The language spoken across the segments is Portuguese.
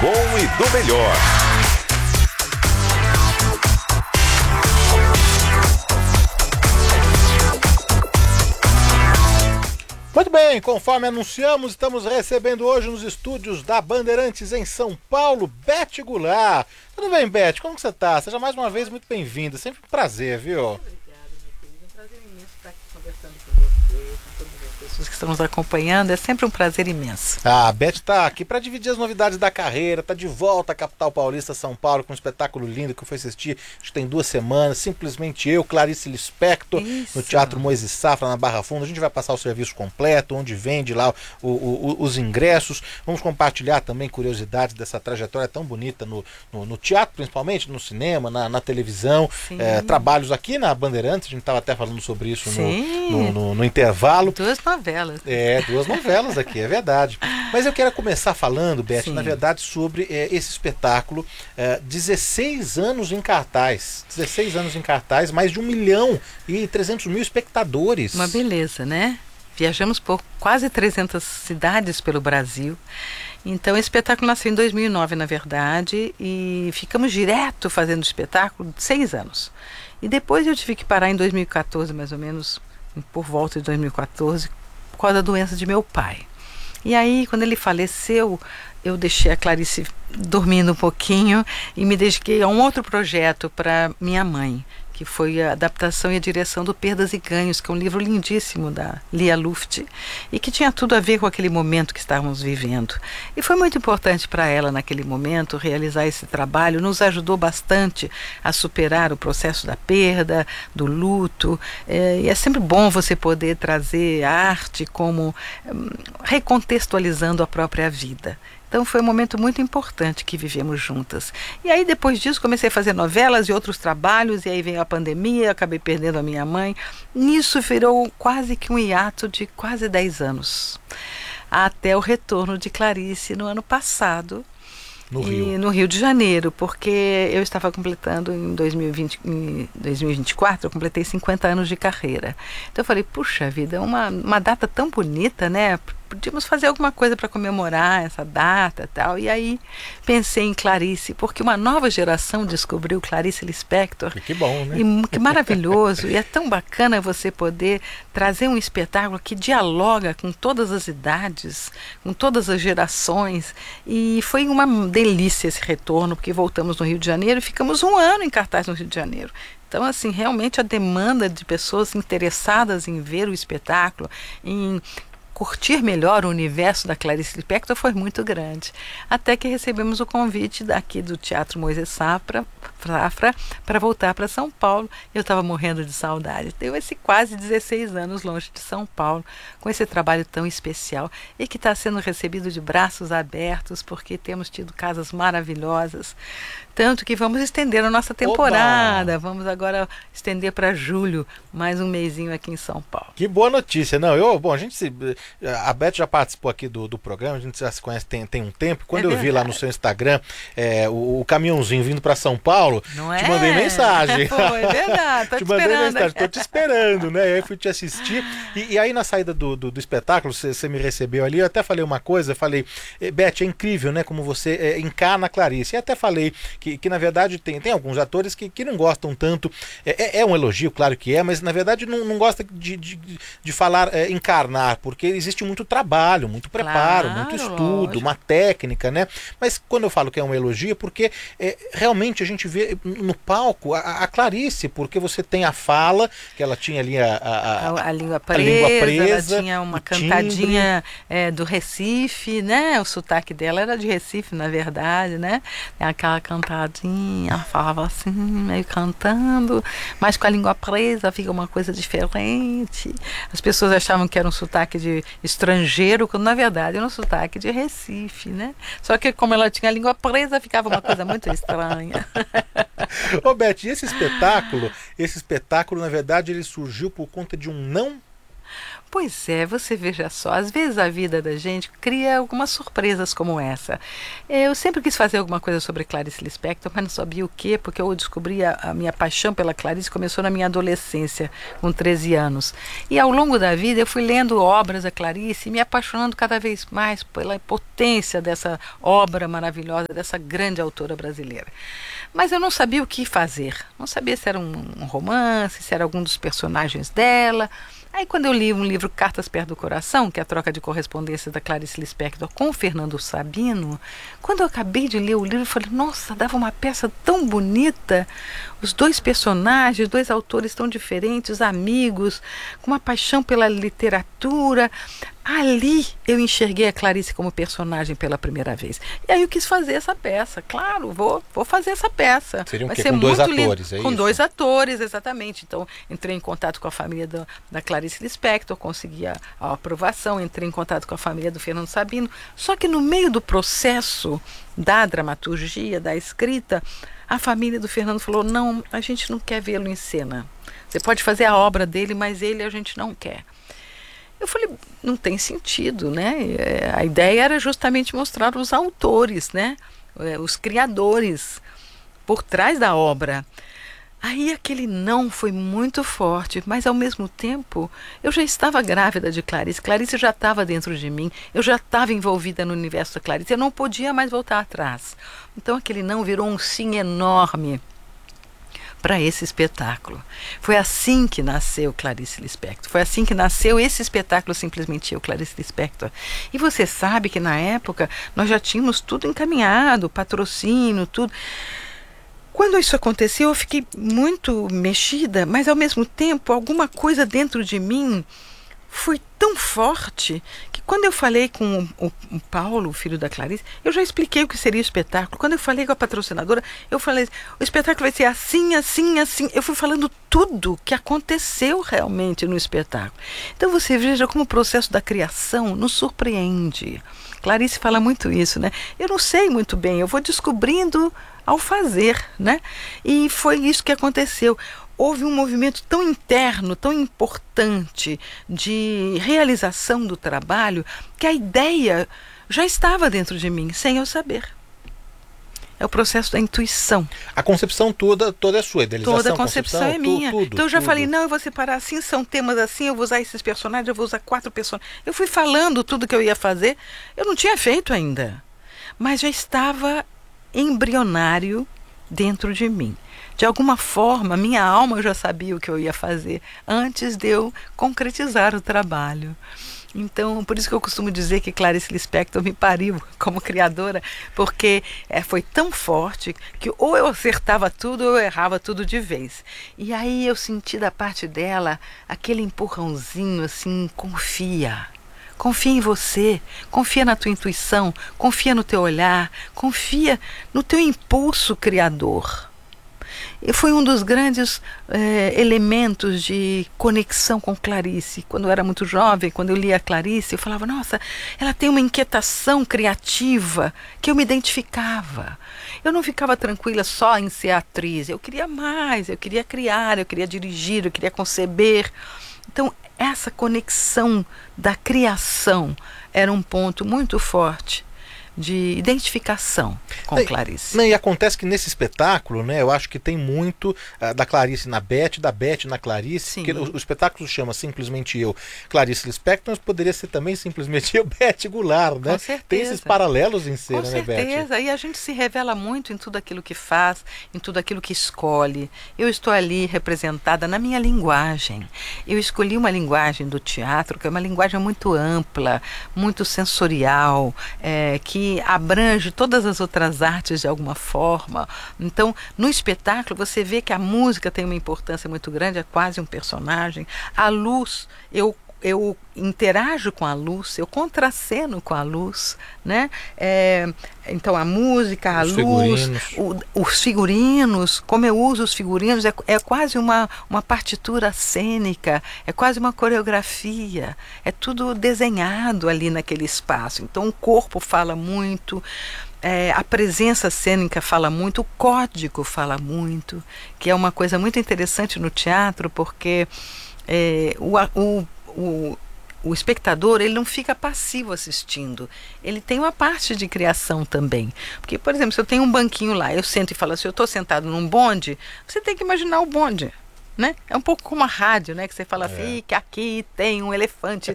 bom e do melhor. Muito bem, conforme anunciamos, estamos recebendo hoje nos estúdios da Bandeirantes em São Paulo, Beth Goulart. Tudo bem, Beth? Como que você está? Seja mais uma vez muito bem-vinda. Sempre um prazer, viu? Obrigada, meu querido. É um prazer imenso estar aqui conversando com você, com todas as pessoas que estão nos acompanhando. É sempre um prazer imenso. A Beth está aqui para dividir as novidades da carreira, está de volta à capital paulista, São Paulo, com um espetáculo lindo que eu fui assistir, acho que tem 2 semanas, Simplesmente Eu, Clarice Lispector, no Teatro Moisés Safra, na Barra Funda. A gente vai passar o serviço completo, onde vende lá os ingressos. Vamos compartilhar também curiosidades dessa trajetória tão bonita no teatro, principalmente, no cinema, na televisão. Trabalhos aqui na Bandeirantes, a gente estava até falando sobre isso no intervalo. 2 novelas. 2 novelas aqui, é verdade. Mas eu quero começar falando, Beth, na verdade, sobre esse espetáculo. 16 anos em cartaz. 16 anos em cartaz, mais de 1.300.000 espectadores. Uma beleza, né? Viajamos por quase 300 cidades pelo Brasil. Então, esse espetáculo nasceu em 2009, na verdade, e ficamos direto fazendo espetáculo 6 anos. E depois eu tive que parar em 2014, mais ou menos, por volta de 2014, por causa da doença de meu pai. E aí, quando ele faleceu, eu deixei a Clarice dormindo um pouquinho e me dediquei a um outro projeto para minha mãe, que foi a adaptação e a direção do Perdas e Ganhos, que é um livro lindíssimo da Lia Luft, e que tinha tudo a ver com aquele momento que estávamos vivendo. E foi muito importante para ela, naquele momento, realizar esse trabalho. Nos ajudou bastante a superar o processo da perda, do luto. E é sempre bom você poder trazer a arte como recontextualizando a própria vida. Então foi um momento muito importante que vivemos juntas. E aí depois disso comecei a fazer novelas e outros trabalhos, e aí veio a pandemia, acabei perdendo a minha mãe. Nisso virou quase que um hiato de quase 10 anos. Até o retorno de Clarice no ano passado. No Rio de Janeiro, porque eu estava completando em 2024, eu completei 50 anos de carreira. Então eu falei, puxa vida, uma data tão bonita, né? Podíamos fazer alguma coisa para comemorar essa data e tal. E aí pensei em Clarice, porque uma nova geração descobriu Clarice Lispector. Que bom, né? E que maravilhoso. E é tão bacana você poder trazer um espetáculo que dialoga com todas as idades, com todas as gerações. E foi uma delícia esse retorno, porque voltamos no Rio de Janeiro e ficamos 1 ano em cartaz no Rio de Janeiro. Então, assim, realmente a demanda de pessoas interessadas em ver o espetáculo, em curtir melhor o universo da Clarice Lispector foi muito grande. Até que recebemos o convite daqui do Teatro Moisés Safra para voltar para São Paulo. Eu estava morrendo de saudade. Deu esse quase 16 anos longe de São Paulo, com esse trabalho tão especial e que está sendo recebido de braços abertos, porque temos tido casas maravilhosas. Tanto que vamos estender a nossa temporada. Oba! Vamos agora estender para julho, mais um mesinho aqui em São Paulo. Que boa notícia. Não, a Beth já participou aqui do programa, a gente já se conhece tem um tempo. Quando eu vi lá no seu Instagram o caminhãozinho vindo para São Paulo, te mandei mensagem. Foi verdade, tô te mandei esperando. Mensagem, tô te esperando, né? Aí fui te assistir. E aí na saída do espetáculo, você me recebeu ali, eu até falei uma coisa, falei, Beth, é incrível, né? Como você encarna a Clarice. E até falei que na verdade tem alguns atores que não gostam tanto. É um elogio, claro que é, mas na verdade não gosta de falar encarnar, porque existe muito trabalho, muito preparo, muito estudo, lógico, uma técnica, né? Mas quando eu falo que é um elogio, é porque realmente a gente vê no palco a Clarice, porque você tem a fala, que ela tinha ali a língua presa, ela tinha uma cantadinha do Recife, né? O sotaque dela era de Recife, na verdade, né? Aquela cantadinha, ela falava assim, meio cantando, mas com a língua presa fica uma coisa diferente. As pessoas achavam que era um sotaque de estrangeiro, quando na verdade era um sotaque de Recife, né? Só que como ela tinha a língua presa, ficava uma coisa muito estranha. Ô Beth, e esse espetáculo, na verdade, ele surgiu por conta de um não Pois é, você veja só, às vezes a vida da gente cria algumas surpresas como essa. Eu sempre quis fazer alguma coisa sobre Clarice Lispector, mas não sabia o quê, porque eu descobri a minha paixão pela Clarice começou na minha adolescência, com 13 anos. E ao longo da vida eu fui lendo obras da Clarice e me apaixonando cada vez mais pela potência dessa obra maravilhosa, dessa grande autora brasileira. Mas eu não sabia o que fazer, não sabia se era um romance, se era algum dos personagens dela. Aí quando eu li um livro, Cartas Perto do Coração, que é a troca de correspondência da Clarice Lispector com o Fernando Sabino, quando eu acabei de ler o livro, eu falei, nossa, dava uma peça tão bonita, os dois personagens, dois autores tão diferentes, amigos, com uma paixão pela literatura. Ali eu enxerguei a Clarice como personagem pela primeira vez. E aí eu quis fazer essa peça. Claro, vou fazer essa peça. Seria um Vai quê? ser Com dois muito lindo. atores, é Com isso? dois atores, exatamente. Então, entrei em contato com a família da Clarice Lispector, consegui a aprovação, entrei em contato com a família do Fernando Sabino. Só que no meio do processo da dramaturgia, da escrita, a família do Fernando falou, não, a gente não quer vê-lo em cena. Você pode fazer a obra dele, mas ele a gente não quer. Eu falei, não tem sentido, né? A ideia era justamente mostrar os autores, né? Os criadores por trás da obra. Aí aquele não foi muito forte, mas ao mesmo tempo eu já estava grávida de Clarice. Clarice já estava dentro de mim, eu já estava envolvida no universo da Clarice, eu não podia mais voltar atrás. Então aquele não virou um sim enorme para esse espetáculo. Foi assim que nasceu Clarice Lispector. Foi assim que nasceu esse espetáculo, Simplesmente Eu, Clarice Lispector. E você sabe que na época nós já tínhamos tudo encaminhado, patrocínio, tudo. Quando isso aconteceu, eu fiquei muito mexida, mas ao mesmo tempo alguma coisa dentro de mim foi tão forte que quando eu falei com o Paulo, o filho da Clarice, eu já expliquei o que seria o espetáculo. Quando eu falei com a patrocinadora, eu falei, o espetáculo vai ser assim, assim, assim. Eu fui falando tudo que aconteceu realmente no espetáculo. Então você veja como o processo da criação nos surpreende. Clarice fala muito isso, né? Eu não sei muito bem, eu vou descobrindo ao fazer, né? E foi isso que aconteceu. Houve um movimento tão interno, tão importante de realização do trabalho, que a ideia já estava dentro de mim, sem eu saber. É o processo da intuição. A concepção toda é sua, a idealização, Toda a concepção é minha. Tudo, então eu já tudo. falei, não, eu vou separar assim, são temas assim, eu vou usar esses personagens, eu vou usar 4 personagens. Eu fui falando tudo que eu ia fazer, eu não tinha feito ainda, mas já estava embrionário dentro de mim. De alguma forma, minha alma já sabia o que eu ia fazer antes de eu concretizar o trabalho. Então, por isso que eu costumo dizer que Clarice Lispector me pariu como criadora, porque foi tão forte que ou eu acertava tudo ou eu errava tudo de vez. E aí eu senti da parte dela aquele empurrãozinho assim, confia. Confia em você, confia na tua intuição, confia no teu olhar, confia no teu impulso criador. E foi um dos grandes elementos de conexão com Clarice. Quando eu era muito jovem, quando eu lia Clarice, eu falava, nossa, ela tem uma inquietação criativa que eu me identificava. Eu não ficava tranquila só em ser atriz, eu queria mais, eu queria criar, eu queria dirigir, eu queria conceber. Então, essa conexão da criação era um ponto muito forte de identificação com Clarice. E acontece que nesse espetáculo, né, eu acho que tem muito da Clarice na Beth, da Beth na Clarice. Sim. Que o espetáculo chama Simplesmente Eu, Clarice Lispector, mas poderia ser também Simplesmente Eu, Beth Goulart, né? Com certeza. Tem esses paralelos em cena, Com né, Beth? certeza, e a gente se revela muito em tudo aquilo que faz, em tudo aquilo que escolhe. Eu estou ali representada na minha linguagem. Eu escolhi uma linguagem do teatro, que é uma linguagem muito ampla, muito sensorial, que abrange todas as outras artes de alguma forma. Então, no espetáculo, você vê que a música tem uma importância muito grande, é quase um personagem. A luz, eu interajo com a luz, eu contraceno com a luz, né? Então a música, a luz, os figurinos, como eu uso os figurinos, é quase uma partitura cênica, é quase uma coreografia, é tudo desenhado ali naquele espaço. Então o corpo fala muito, a presença cênica fala muito, o código fala muito, que é uma coisa muito interessante no teatro, porque o espectador, ele não fica passivo assistindo, ele tem uma parte de criação também, porque, por exemplo, se eu tenho um banquinho lá, eu sento e falo assim, eu estou sentado num bonde, você tem que imaginar o bonde, né? É um pouco como a rádio, né? Que você fala assim, que aqui tem um elefante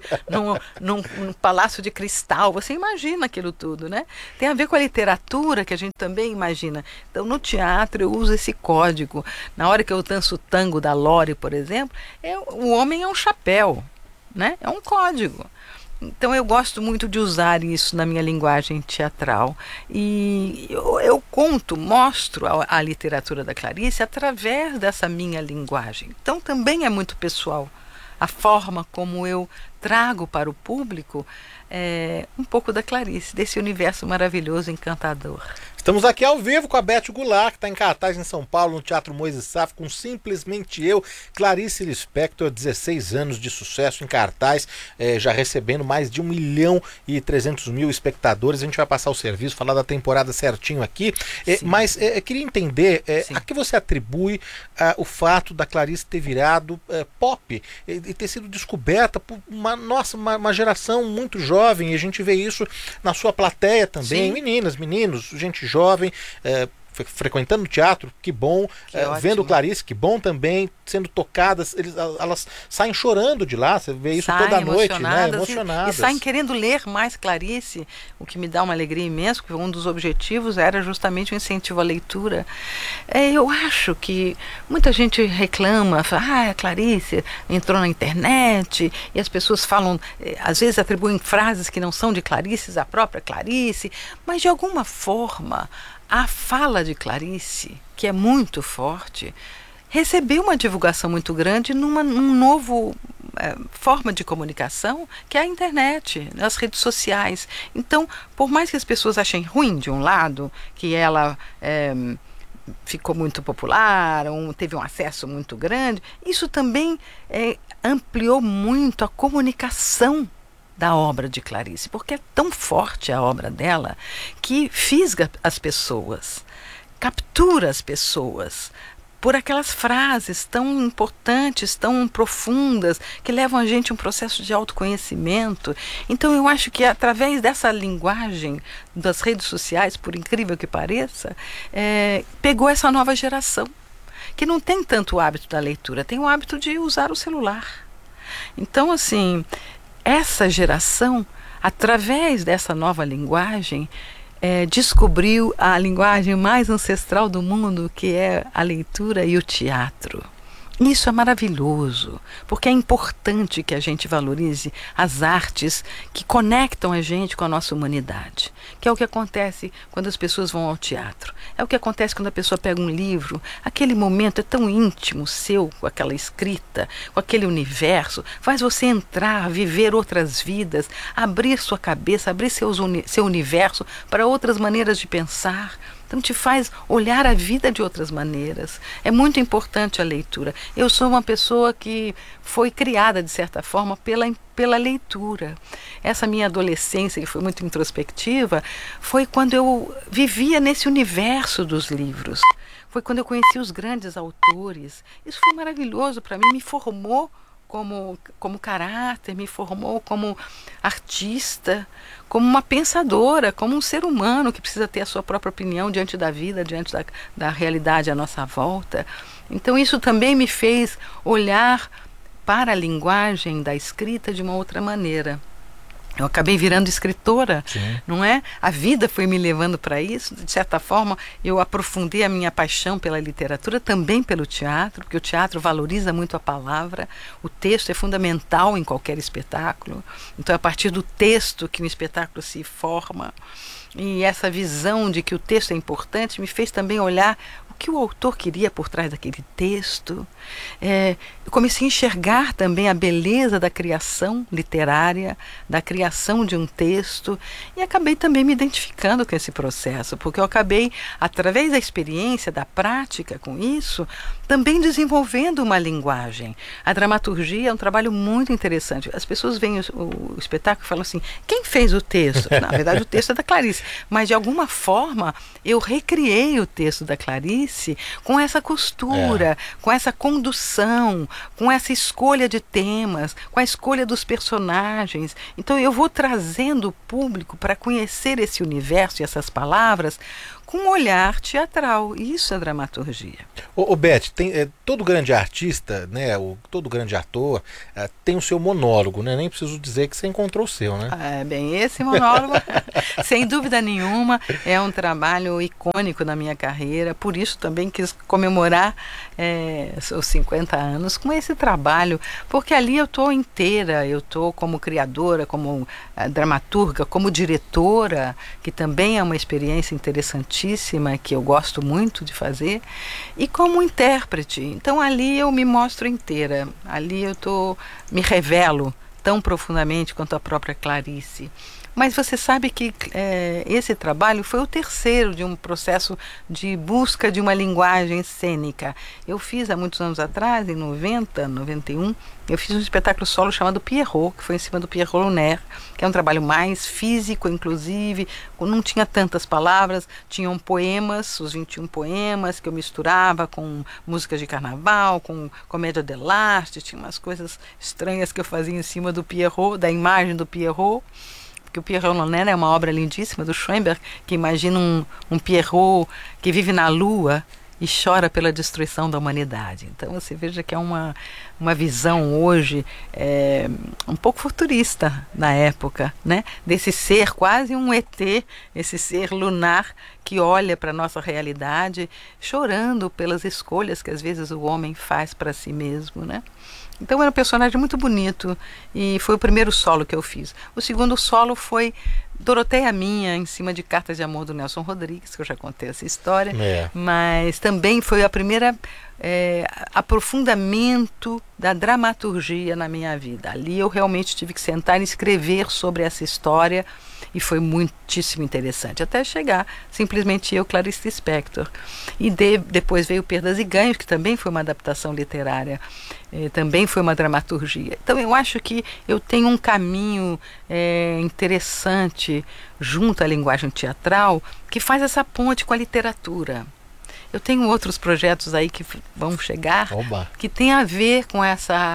num palácio de cristal, você imagina aquilo tudo, né? Tem a ver com a literatura, que a gente também imagina. Então, no teatro, eu uso esse código. Na hora que eu danço o tango da Lore, por exemplo, o homem é um chapéu, né? É um código. Então eu gosto muito de usar isso na minha linguagem teatral. E eu mostro a literatura da Clarice através dessa minha linguagem. Então também é muito pessoal. A forma como eu trago para o público um pouco da Clarice, desse universo maravilhoso, encantador. Estamos aqui ao vivo com a Beth Goulart, que está em cartaz em São Paulo, no Teatro Moisés Safo, com Simplesmente Eu, Clarice Lispector, 16 anos de sucesso em cartaz, já recebendo mais de 1.300.000 espectadores. A gente vai passar o serviço, falar da temporada certinho aqui, mas queria entender a que você atribui o fato da Clarice ter virado pop e ter sido descoberta por uma geração muito jovem, e a gente vê isso na sua plateia também, meninas, meninos, gente jovem, frequentando o teatro, que bom, vendo Clarice, que bom também, sendo tocadas, elas saem chorando de lá, você vê isso toda noite, né? Emocionadas. E saem querendo ler mais Clarice, o que me dá uma alegria imensa, porque um dos objetivos era justamente o incentivo à leitura. Eu acho que muita gente reclama, fala, a Clarice entrou na internet, e as pessoas falam, às vezes atribuem frases que não são de Clarice, à própria Clarice, mas de alguma forma a fala de Clarice, que é muito forte, recebeu uma divulgação muito grande num novo forma de comunicação, que é a internet, as redes sociais. Então, por mais que as pessoas achem ruim de um lado, que ela ficou muito popular, teve um acesso muito grande, isso também ampliou muito a comunicação da obra de Clarice, porque é tão forte a obra dela que fisga as pessoas, captura as pessoas por aquelas frases tão importantes, tão profundas, que levam a gente a um processo de autoconhecimento. Então eu acho que através dessa linguagem das redes sociais, por incrível que pareça, pegou essa nova geração, que não tem tanto o hábito da leitura, tem o hábito de usar o celular. Então, assim, essa geração, através dessa nova linguagem, descobriu a linguagem mais ancestral do mundo, que é a leitura e o teatro. Isso é maravilhoso, porque é importante que a gente valorize as artes que conectam a gente com a nossa humanidade, que é o que acontece quando as pessoas vão ao teatro, é o que acontece quando a pessoa pega um livro. Aquele momento é tão íntimo seu, com aquela escrita, com aquele universo, faz você entrar, viver outras vidas, abrir sua cabeça, abrir seu universo para outras maneiras de pensar. Então te faz olhar a vida de outras maneiras. É muito importante a leitura. Eu sou uma pessoa que foi criada, de certa forma, pela leitura. Essa minha adolescência, que foi muito introspectiva, foi quando eu vivia nesse universo dos livros. Foi quando eu conheci os grandes autores. Isso foi maravilhoso para mim, me formou como caráter, me formou como artista, como uma pensadora, como um ser humano que precisa ter a sua própria opinião diante da vida, diante da realidade à nossa volta. Então isso também me fez olhar para a linguagem da escrita de uma outra maneira. Eu acabei virando escritora, não é? A vida foi me levando para isso. De certa forma, eu aprofundei a minha paixão pela literatura, também pelo teatro, porque o teatro valoriza muito a palavra. O texto é fundamental em qualquer espetáculo. Então, é a partir do texto que o espetáculo se forma. E essa visão de que o texto é importante me fez também olhar o que o autor queria por trás daquele texto. Eu comecei a enxergar também a beleza da criação literária, da criação de um texto, e acabei também me identificando com esse processo, porque eu acabei, através da experiência, da prática com isso, também desenvolvendo uma linguagem. A dramaturgia é um trabalho muito interessante. As pessoas veem o espetáculo e falam assim, quem fez o texto? Na verdade, o texto é da Clarice, mas de alguma forma eu recriei o texto da Clarice Clarice, com essa costura, com essa condução, com essa escolha de temas, com a escolha dos personagens. Então eu vou trazendo o público para conhecer esse universo e essas palavras com um olhar teatral. Isso é dramaturgia. Ô Beth, todo grande artista, né, todo grande ator tem o seu monólogo, né? Nem preciso dizer que você encontrou o seu, né? Bem, esse monólogo, sem dúvida nenhuma, é um trabalho icônico na minha carreira. Por isso também quis comemorar os 50 anos com esse trabalho, porque ali eu estou inteira, eu estou como criadora, como dramaturga, como diretora, que também é uma experiência interessantíssima, que eu gosto muito de fazer, e como intérprete. Então ali eu me mostro inteira, ali eu me revelo tão profundamente quanto a própria Clarice. Mas você sabe que esse trabalho foi o terceiro de um processo de busca de uma linguagem cênica. Eu fiz há muitos anos atrás, em 90, 91, eu fiz um espetáculo solo chamado Pierrot, que foi em cima do Pierrot Lunaire, que é um trabalho mais físico, inclusive, não tinha tantas palavras, tinham poemas, os 21 poemas, que eu misturava com músicas de carnaval, com comédia dell'arte, tinha umas coisas estranhas que eu fazia em cima do Pierrot, da imagem do Pierrot, porque o Pierrot Lunaire é uma obra lindíssima do Schoenberg, que imagina um Pierrot que vive na lua e chora pela destruição da humanidade. Então você veja que é uma visão hoje um pouco futurista na época, né? Desse ser quase um ET, esse ser lunar que olha para a nossa realidade chorando pelas escolhas que às vezes o homem faz para si mesmo, né? Então era um personagem muito bonito e foi o primeiro solo que eu fiz. O segundo solo foi Doroteia Minha, em cima de Cartas de Amor do Nelson Rodrigues, que eu já contei essa história, mas também foi a primeira aprofundamento da dramaturgia na minha vida. Ali eu realmente tive que sentar e escrever sobre essa história e foi muitíssimo interessante, até chegar simplesmente eu, Clarice Lispector. E depois veio Perdas e Ganhos, que também foi uma adaptação literária, também foi uma dramaturgia. Então eu acho que eu tenho um caminho interessante junto à linguagem teatral que faz essa ponte com a literatura. Eu tenho outros projetos aí que vão chegar, que tem a ver com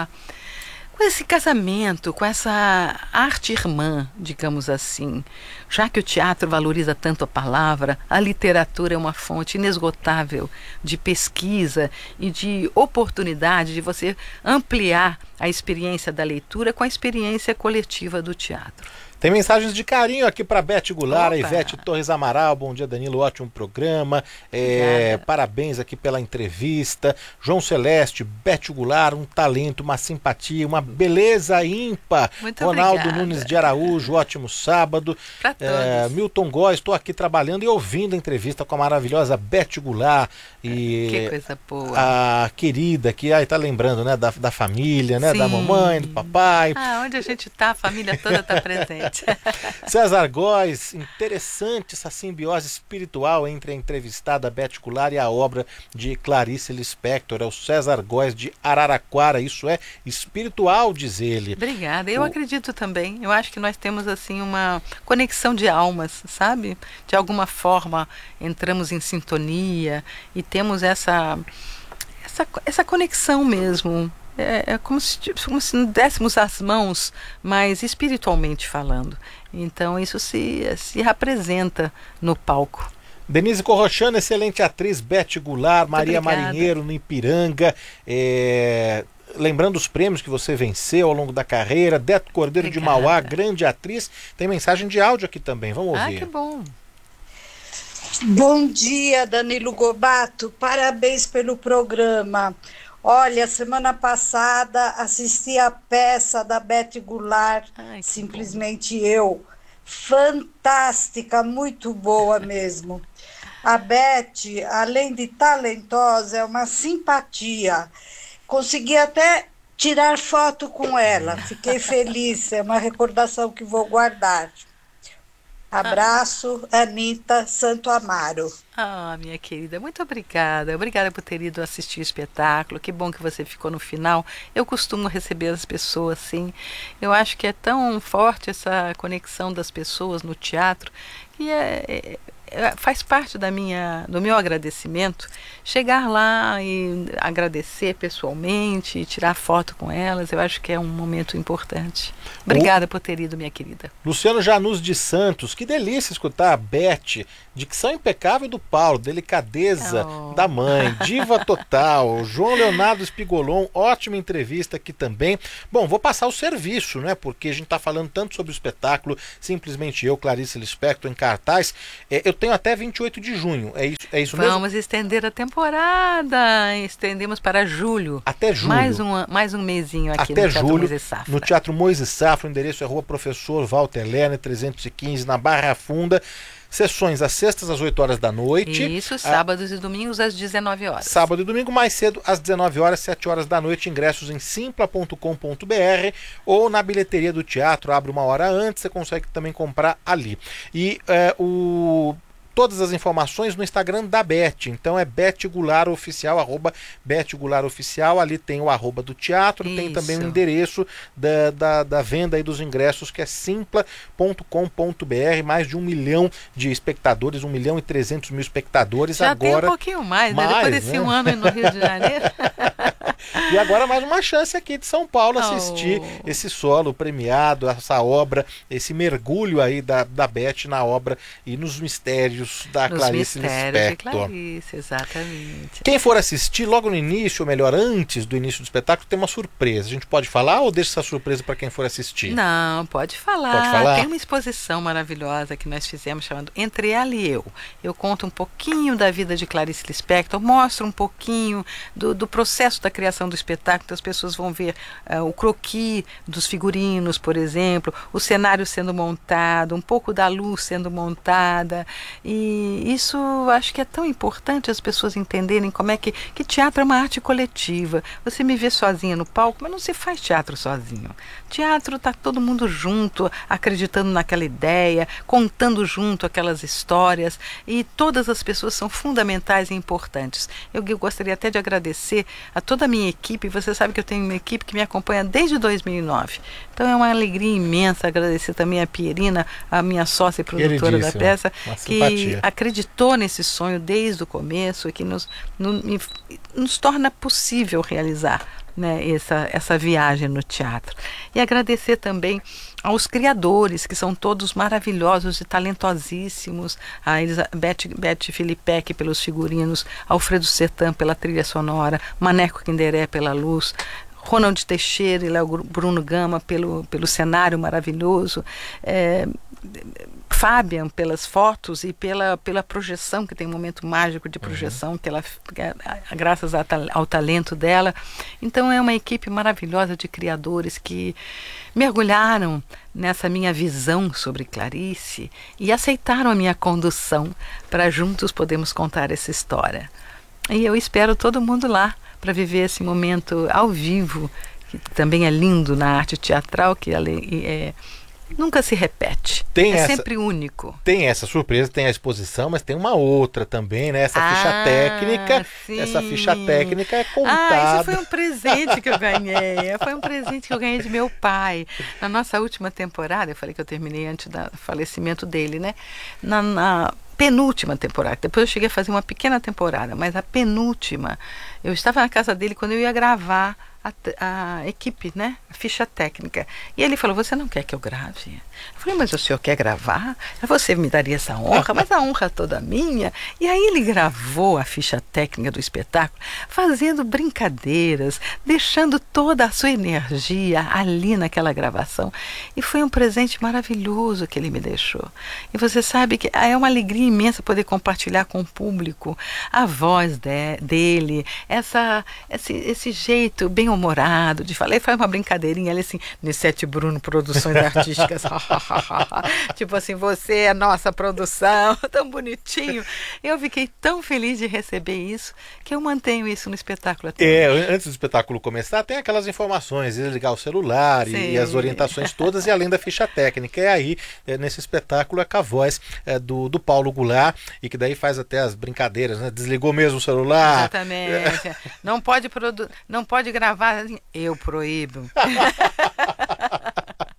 esse casamento, com essa arte irmã, digamos assim. Já que o teatro valoriza tanto a palavra, a literatura é uma fonte inesgotável de pesquisa e de oportunidade de você ampliar a experiência da leitura com a experiência coletiva do teatro. Tem mensagens de carinho aqui para Beth Goulart, a Ivete Torres Amaral. Bom dia, Danilo, ótimo programa. Parabéns aqui pela entrevista. João Celeste, Beth Goulart, um talento, uma simpatia, uma beleza ímpar. Muito Ronaldo obrigada. Nunes de Araújo, ótimo sábado. Para todos. Milton Góes, estou aqui trabalhando e ouvindo a entrevista com a maravilhosa Beth Goulart. E que coisa boa. A querida, que está lembrando, né, da família, né, da mamãe, do papai. Onde a gente está, a família toda está presente. César Góes, interessante essa simbiose espiritual entre a entrevistada Beth Goulart e a obra de Clarice Lispector. É o César Góes de Araraquara, isso é espiritual, diz ele. Obrigada, eu acredito também. Eu acho que nós temos assim uma conexão de almas, sabe? De alguma forma entramos em sintonia e temos essa conexão mesmo. É como se dessemos as mãos, mas espiritualmente falando. Então isso se apresenta no palco. Denise Corrochano, excelente atriz. Beth Goulart, Maria obrigada. Marinheiro no Ipiranga. Lembrando os prêmios que você venceu ao longo da carreira. Deto Cordeiro de Mauá, grande atriz. Tem mensagem de áudio aqui também, vamos ouvir. Que bom. Bom dia, Danilo Gobato. Parabéns pelo programa. Olha, semana passada assisti a peça da Beth Goulart, Simplesmente Eu. Fantástica, muito boa mesmo. A Beth, além de talentosa, é uma simpatia. Consegui até tirar foto com ela. Fiquei feliz, é uma recordação que vou guardar. Abraço, Anitta Santo Amaro. Minha querida, muito obrigada. Obrigada por ter ido assistir o espetáculo. Que bom que você ficou no final. Eu costumo receber as pessoas, sim. Eu acho que é tão forte essa conexão das pessoas no teatro que faz parte do meu agradecimento chegar lá e agradecer pessoalmente, tirar foto com elas. Eu acho que é um momento importante. Obrigada por ter ido, minha querida. Luciano Janus de Santos, que delícia escutar a Beth, dicção impecável do Paulo, delicadeza da mãe, diva total. João Leonardo Spigolon, ótima entrevista aqui também. Bom, vou passar o serviço, né? Porque a gente está falando tanto sobre o espetáculo Simplesmente Eu, Clarice Lispector, em cartaz. Eu tenho até 28 de junho, é isso mesmo? Vamos estender a temporada, estendemos para julho. Até julho. Mais um mesinho aqui até no Teatro julho, Moisés Safra. No Teatro Moisés Safra, o endereço é Rua Professor Walter Lerner, 315, na Barra Funda. Sessões às sextas às 8 horas da noite. Isso, sábados e domingos às 19 horas. Sábado e domingo mais cedo às 19 horas, 7 horas da noite. Ingressos em simpla.com.br ou na bilheteria do teatro. Abre uma hora antes, você consegue também comprar ali. E todas as informações no Instagram da Beth. Então é Beth Goulart Oficial, @Beth Goulart Oficial. Ali tem o @ do teatro, tem também o endereço da venda aí dos ingressos, que é simpla.com.br. Mais de 1 milhão de espectadores, 1.300.000 espectadores. Já agora, tem um pouquinho mais, né? Depois desse um ano no Rio de Janeiro. E agora mais uma chance aqui de São Paulo assistir esse solo premiado, essa obra, esse mergulho aí da Beth na obra e nos mistérios da Clarice Lispector. Clarice, exatamente. Quem for assistir logo no início, ou melhor, antes do início do espetáculo, tem uma surpresa. A gente pode falar ou deixa essa surpresa para quem for assistir? Não, pode falar. Pode falar? Tem uma exposição maravilhosa que nós fizemos chamando Entre Ela e Eu. Eu conto um pouquinho da vida de Clarice Lispector, mostro um pouquinho do processo da criação do espetáculo. Então as pessoas vão ver o croquis dos figurinos, por exemplo, o cenário sendo montado, um pouco da luz sendo montada. E isso acho que é tão importante as pessoas entenderem como é que teatro é uma arte coletiva. Você me vê sozinha no palco, mas não se faz teatro sozinho. Teatro está todo mundo junto, acreditando naquela ideia, contando junto aquelas histórias, e todas as pessoas são fundamentais e importantes. Eu gostaria até de agradecer a toda a minha equipe. Você sabe que eu tenho uma equipe que me acompanha desde 2009. Então é uma alegria imensa agradecer também a Pierina, a minha sócia e produtora da peça, que acreditou nesse sonho desde o começo e que nos torna possível realizar, né, essa viagem no teatro. E agradecer também aos criadores, que são todos maravilhosos e talentosíssimos, a Beth Filipek pelos figurinos, Alfredo Sertan pela trilha sonora, Maneco Kinderé pela luz, Ronald Teixeira e Léo Bruno Gama pelo cenário maravilhoso, Fabian pelas fotos e pela projeção, que tem um momento mágico de projeção, graças ao talento dela. Então é uma equipe maravilhosa de criadores que mergulharam nessa minha visão sobre Clarice e aceitaram a minha condução para juntos podermos contar essa história. E eu espero todo mundo lá para viver esse momento ao vivo, que também é lindo na arte teatral, que nunca se repete. Sempre único. Tem essa surpresa, tem a exposição, mas tem uma outra também, né? Essa ficha técnica. Sim. Essa ficha técnica é contada. Isso foi um presente que eu ganhei. Foi um presente que eu ganhei de meu pai. Na nossa última temporada, eu falei que eu terminei antes do falecimento dele, né? Na penúltima temporada. Depois eu cheguei a fazer uma pequena temporada, mas a penúltima, eu estava na casa dele quando eu ia gravar a equipe, né? A ficha técnica. E ele falou: você não quer que eu grave? Eu falei: mas o senhor quer gravar? Você me daria essa honra? Mas a honra toda minha. E aí ele gravou a ficha técnica do espetáculo, fazendo brincadeiras, deixando toda a sua energia ali naquela gravação. E foi um presente maravilhoso que ele me deixou. E você sabe que é uma alegria imensa poder compartilhar com o público a voz dele, esse jeito bem humorado de falar. Ele faz uma brincadeirinha ali assim, Nissete Bruno Produções Artísticas. Tipo assim, você é nossa produção, tão bonitinho. Eu fiquei tão feliz de receber isso, que eu mantenho isso no espetáculo até hoje. Antes do espetáculo começar, tem aquelas informações, desligar o celular e as orientações todas, e além da ficha técnica. E aí, nesse espetáculo, é com a voz do Paulo Goulart, e que daí faz até as brincadeiras, né? Desligou mesmo o celular. Exatamente. Não pode gravar, eu proíbo.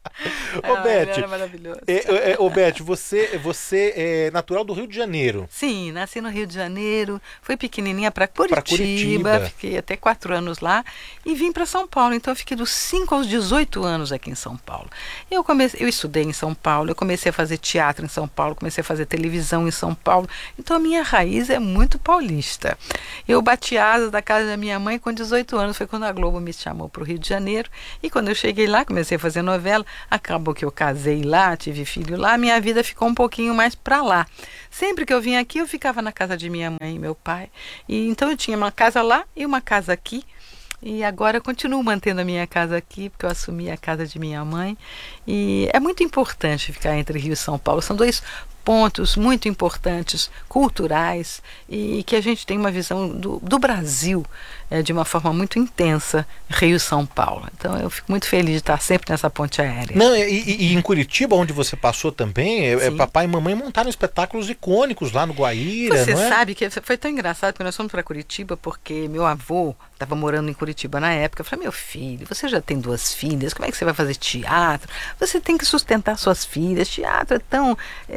Ô, Beth, era maravilhoso. Ô, Beth, você é natural do Rio de Janeiro. Sim, nasci no Rio de Janeiro, fui pequenininha para Curitiba, fiquei até 4 anos lá e vim para São Paulo. Então eu fiquei dos 5 aos 18 anos aqui em São Paulo. Eu estudei em São Paulo, eu comecei a fazer teatro em São Paulo, comecei a fazer televisão em São Paulo. Então a minha raiz é muito paulista. Eu bati asas da casa da minha mãe com 18 anos, foi quando a Globo me chamou para o Rio de Janeiro. E quando eu cheguei lá, comecei a fazer novela, acabou que eu casei lá, tive filho lá, minha vida ficou um pouquinho mais para lá. Sempre que eu vinha aqui, eu ficava na casa de minha mãe e meu pai. E então eu tinha uma casa lá e uma casa aqui. E agora eu continuo mantendo a minha casa aqui, porque eu assumi a casa de minha mãe. E é muito importante ficar entre Rio e São Paulo. São dois pontos muito importantes, culturais, e que a gente tem uma visão do Brasil de uma forma muito intensa, Rio e São Paulo. Então eu fico muito feliz de estar sempre nessa ponte aérea. Não, e em Curitiba, onde você passou também, papai e mamãe montaram espetáculos icônicos lá no Guaíra, Você não é? sabe que foi tão engraçado que nós fomos para Curitiba porque meu avô estava morando em Curitiba na época. Eu falei, meu filho, você já tem 2 filhas, como é que você vai fazer teatro? Você tem que sustentar suas filhas, teatro é tão...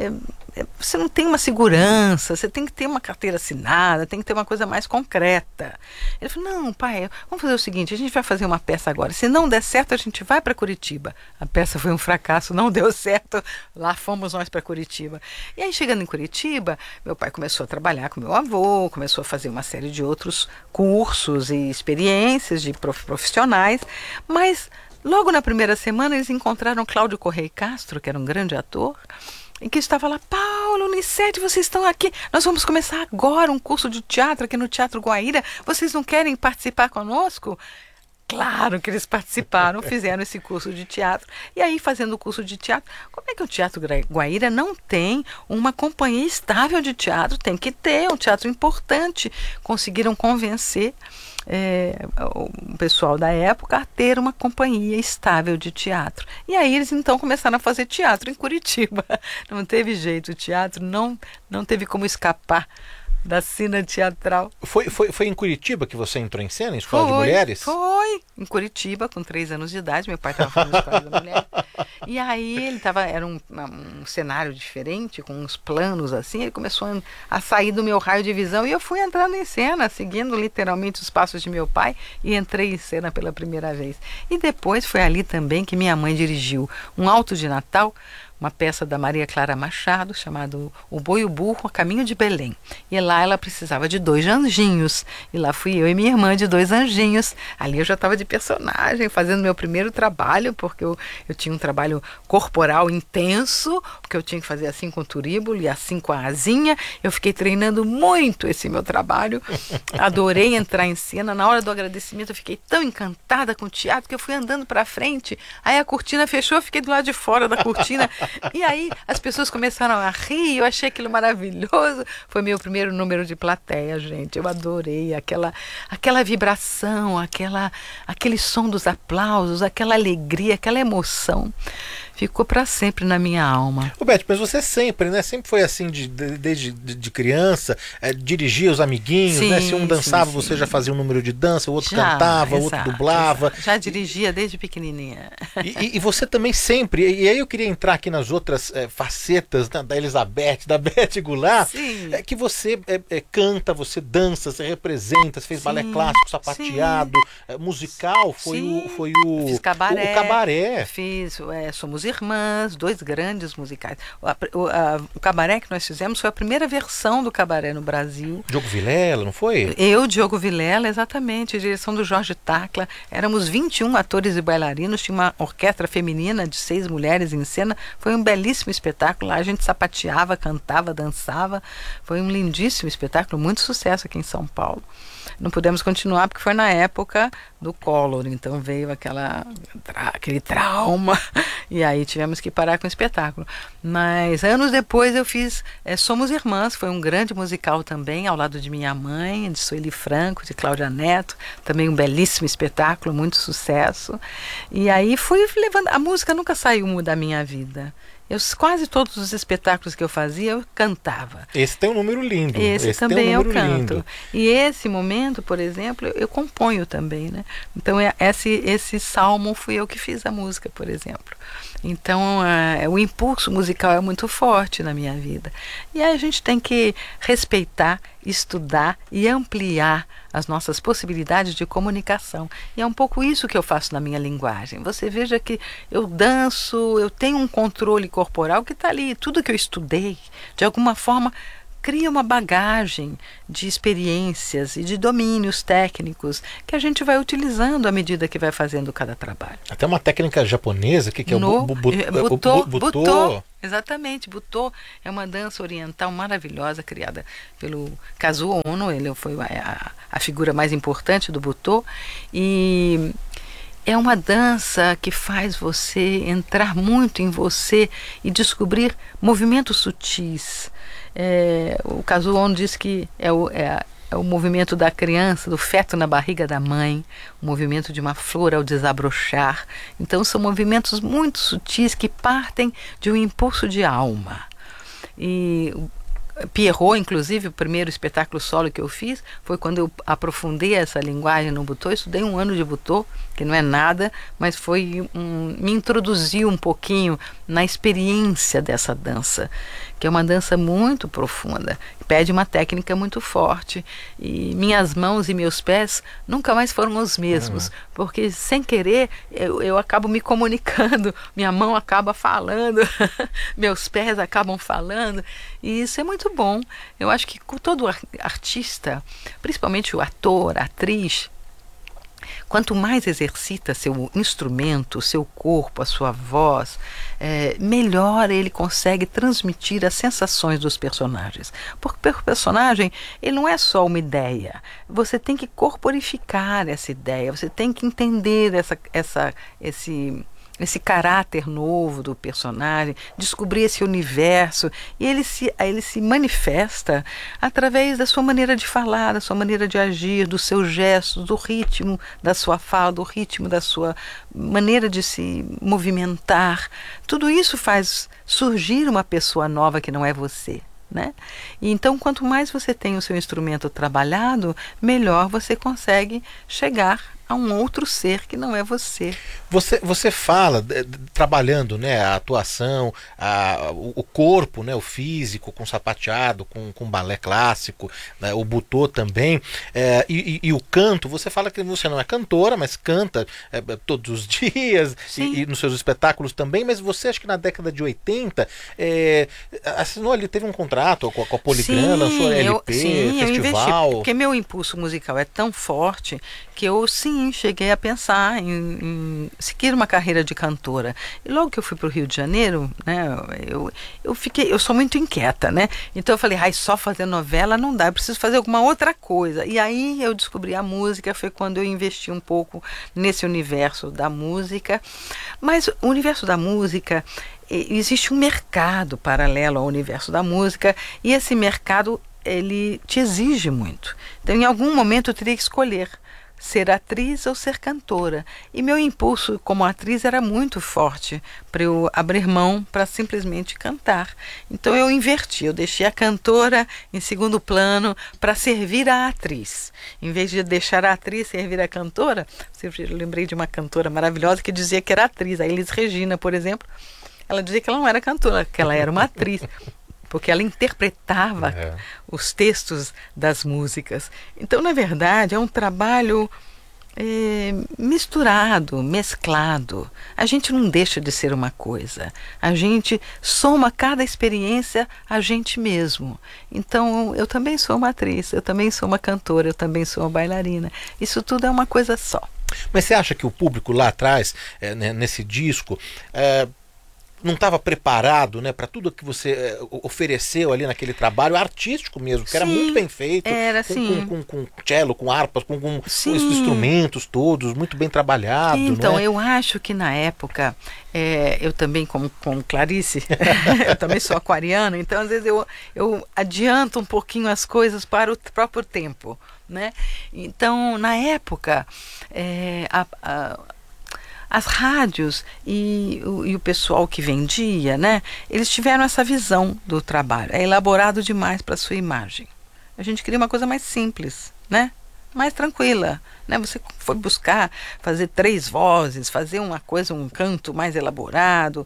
você não tem uma segurança, você tem que ter uma carteira assinada, tem que ter uma coisa mais concreta. Ele falou, não, pai, vamos fazer o seguinte, a gente vai fazer uma peça agora, se não der certo a gente vai para Curitiba. A peça foi um fracasso, não deu certo, lá fomos nós para Curitiba. E aí chegando em Curitiba, meu pai começou a trabalhar com meu avô, começou a fazer uma série de outros cursos e experiências de profissionais, mas logo na primeira semana eles encontraram Cláudio Correia Castro, que era um grande ator, e que estava lá, Paulo, Unicete, vocês estão aqui, nós vamos começar agora um curso de teatro aqui no Teatro Guaíra, vocês não querem participar conosco? Claro que eles participaram, fizeram esse curso de teatro. E aí, fazendo o curso de teatro, como é que o Teatro Guaíra não tem uma companhia estável de teatro? Tem que ter, um teatro importante. Conseguiram convencer o pessoal da época a ter uma companhia estável de teatro. E aí eles então começaram a fazer teatro em Curitiba. Não teve jeito, o teatro não teve como escapar da cena teatral. Foi em Curitiba que você entrou em cena, em Escola de Mulheres? Foi, em Curitiba, com 3 anos de idade, meu pai estava fazendo Escola da Mulher. E aí era um cenário diferente, com uns planos assim, ele começou a sair do meu raio de visão e eu fui entrando em cena, seguindo literalmente os passos de meu pai e entrei em cena pela primeira vez. E depois foi ali também que minha mãe dirigiu um Alto de Natal, uma peça da Maria Clara Machado, chamado O Boi e o Burro, a Caminho de Belém. E lá ela precisava de 2 anjinhos. E lá fui eu e minha irmã de 2 anjinhos. Ali eu já estava de personagem, fazendo meu primeiro trabalho, porque eu tinha um trabalho corporal intenso, porque eu tinha que fazer assim com o turíbulo e assim com a asinha. Eu fiquei treinando muito esse meu trabalho. Adorei entrar em cena. Na hora do agradecimento eu fiquei tão encantada com o teatro que eu fui andando para frente. Aí a cortina fechou, eu fiquei do lado de fora da cortina. E aí as pessoas começaram a rir, eu achei aquilo maravilhoso. Foi meu primeiro número de plateia, gente. Eu adorei aquela vibração, aquele som dos aplausos, aquela alegria, aquela emoção. Ficou para sempre na minha alma. Ô Beth, mas você sempre, né? Sempre foi assim, desde criança, dirigia os amiguinhos, sim, né? Se um dançava, sim. você já fazia um número de dança, o outro Já, cantava, o exato, outro dublava. Exato. Já dirigia desde pequenininha. E você também sempre, e aí eu queria entrar aqui nas outras facetas, né, da Elizabeth, da Beth Goulart, que você canta, você dança, você representa, você fez sim, balé clássico, sapateado, musical, foi o fiz cabaré, o cabaré. Fiz Somos Irmãs, 2 grandes musicais. O cabaré que nós fizemos foi a primeira versão do cabaré no Brasil. Diogo Vilela, não foi? Eu, Diogo Vilela, exatamente, direção do Jorge Tacla. Éramos 21 atores e bailarinos, tinha uma orquestra feminina de 6 mulheres em cena. Foi um belíssimo espetáculo. Lá a gente sapateava, cantava, dançava. Foi um lindíssimo espetáculo, muito sucesso aqui em São Paulo. Não pudemos continuar porque foi na época do Collor, então veio aquele trauma e aí tivemos que parar com o espetáculo. Mas anos depois eu fiz Somos Irmãs, foi um grande musical também, ao lado de minha mãe, de Sueli Franco, de Cláudia Neto, também um belíssimo espetáculo, muito sucesso. E aí fui levando, a música nunca saiu da minha vida. Quase todos os espetáculos que eu fazia, eu cantava. Esse tem um número lindo. Esse também tem um eu número canto. Lindo. E esse momento, por exemplo, eu componho também, né? Então, esse salmo fui eu que fiz a música, por exemplo. Então, o impulso musical é muito forte na minha vida. E aí a gente tem que respeitar, estudar e ampliar as nossas possibilidades de comunicação. E é um pouco isso que eu faço na minha linguagem. Você veja que eu danço, eu tenho um controle corporal que está ali. Tudo que eu estudei, de alguma forma, cria uma bagagem de experiências e de domínios técnicos que a gente vai utilizando à medida que vai fazendo cada trabalho. Até uma técnica japonesa, que é o Butô. Exatamente, Butô é uma dança oriental maravilhosa criada pelo Kazuo Ono. Ele foi a figura mais importante do Butô, e é uma dança que faz você entrar muito em você e descobrir movimentos sutis. O Kazuo Ono diz que é o movimento da criança, do feto na barriga da mãe, o movimento de uma flor ao desabrochar. Então são movimentos muito sutis que partem de um impulso de alma. E Pierrot, inclusive, o primeiro espetáculo solo que eu fiz foi quando eu aprofundei essa linguagem no Butô. Eu estudei 1 ano de Butô, que não é nada, mas me introduziu um pouquinho na experiência dessa dança, que é uma dança muito profunda, pede uma técnica muito forte, e minhas mãos e meus pés nunca mais foram os mesmos, porque sem querer eu acabo me comunicando, minha mão acaba falando, meus pés acabam falando, e isso é muito bom. Eu acho que todo artista, principalmente o ator, a atriz, quanto mais exercita seu instrumento, seu corpo, a sua voz, melhor ele consegue transmitir as sensações dos personagens. Porque o personagem, ele não é só uma ideia. Você tem que corporificar essa ideia, você tem que entender esse caráter novo do personagem, descobrir esse universo, e ele se manifesta através da sua maneira de falar, da sua maneira de agir, dos seus gestos, do ritmo da sua fala, do ritmo da sua maneira de se movimentar. Tudo isso faz surgir uma pessoa nova que não é você, né? E então, quanto mais você tem o seu instrumento trabalhado, melhor você consegue chegar a um outro ser que não é você. Você fala, trabalhando, né, a atuação, o corpo, né, o físico, com sapateado, com balé clássico, né, o Butô também, e o canto. Você fala que você não é cantora, mas canta todos os dias, e nos seus espetáculos também, mas você, acho que na década de 80, assinou ali, teve um contrato com a Poligram, lançou LP, festival. Eu investi, porque meu impulso musical é tão forte que eu, cheguei a pensar em seguir uma carreira de cantora. E logo que eu fui para o Rio de Janeiro, né, eu sou muito inquieta, né? Então eu falei, só fazer novela não dá, eu preciso fazer alguma outra coisa. E aí eu descobri a música, foi quando eu investi um pouco nesse universo da música. Mas o universo da música, existe um mercado paralelo ao universo da música, e esse mercado, ele te exige muito. Então, em algum momento eu teria que escolher ser atriz ou ser cantora. E meu impulso como atriz era muito forte para eu abrir mão para simplesmente cantar. Então eu inverti, eu deixei a cantora em segundo plano para servir a atriz. Em vez de deixar a atriz servir a cantora, eu lembrei de uma cantora maravilhosa que dizia que era atriz, a Elis Regina, por exemplo. Ela dizia que ela não era cantora, que ela era uma atriz, porque ela interpretava os textos das músicas. Então, na verdade, é um trabalho misturado, mesclado. A gente não deixa de ser uma coisa. A gente soma cada experiência a gente mesmo. Então, eu também sou uma atriz, eu também sou uma cantora, eu também sou uma bailarina. Isso tudo é uma coisa só. Mas você acha que o público lá atrás, nesse disco, não estava preparado, né, para tudo que você ofereceu ali naquele trabalho artístico mesmo, que era muito bem feito, com cello, com harpas, com os instrumentos todos, muito bem trabalhado. Então, né? Eu acho que na época, eu também, como Clarice, eu também sou aquariana, então às vezes eu adianto um pouquinho as coisas para o próprio tempo, né? Então, na época, as rádios e o pessoal que vendia, né, eles tiveram essa visão do trabalho. É elaborado demais para a sua imagem. A gente queria uma coisa mais simples, né? Mais tranquila, né? Você foi buscar fazer 3 vozes, fazer uma coisa, um canto mais elaborado,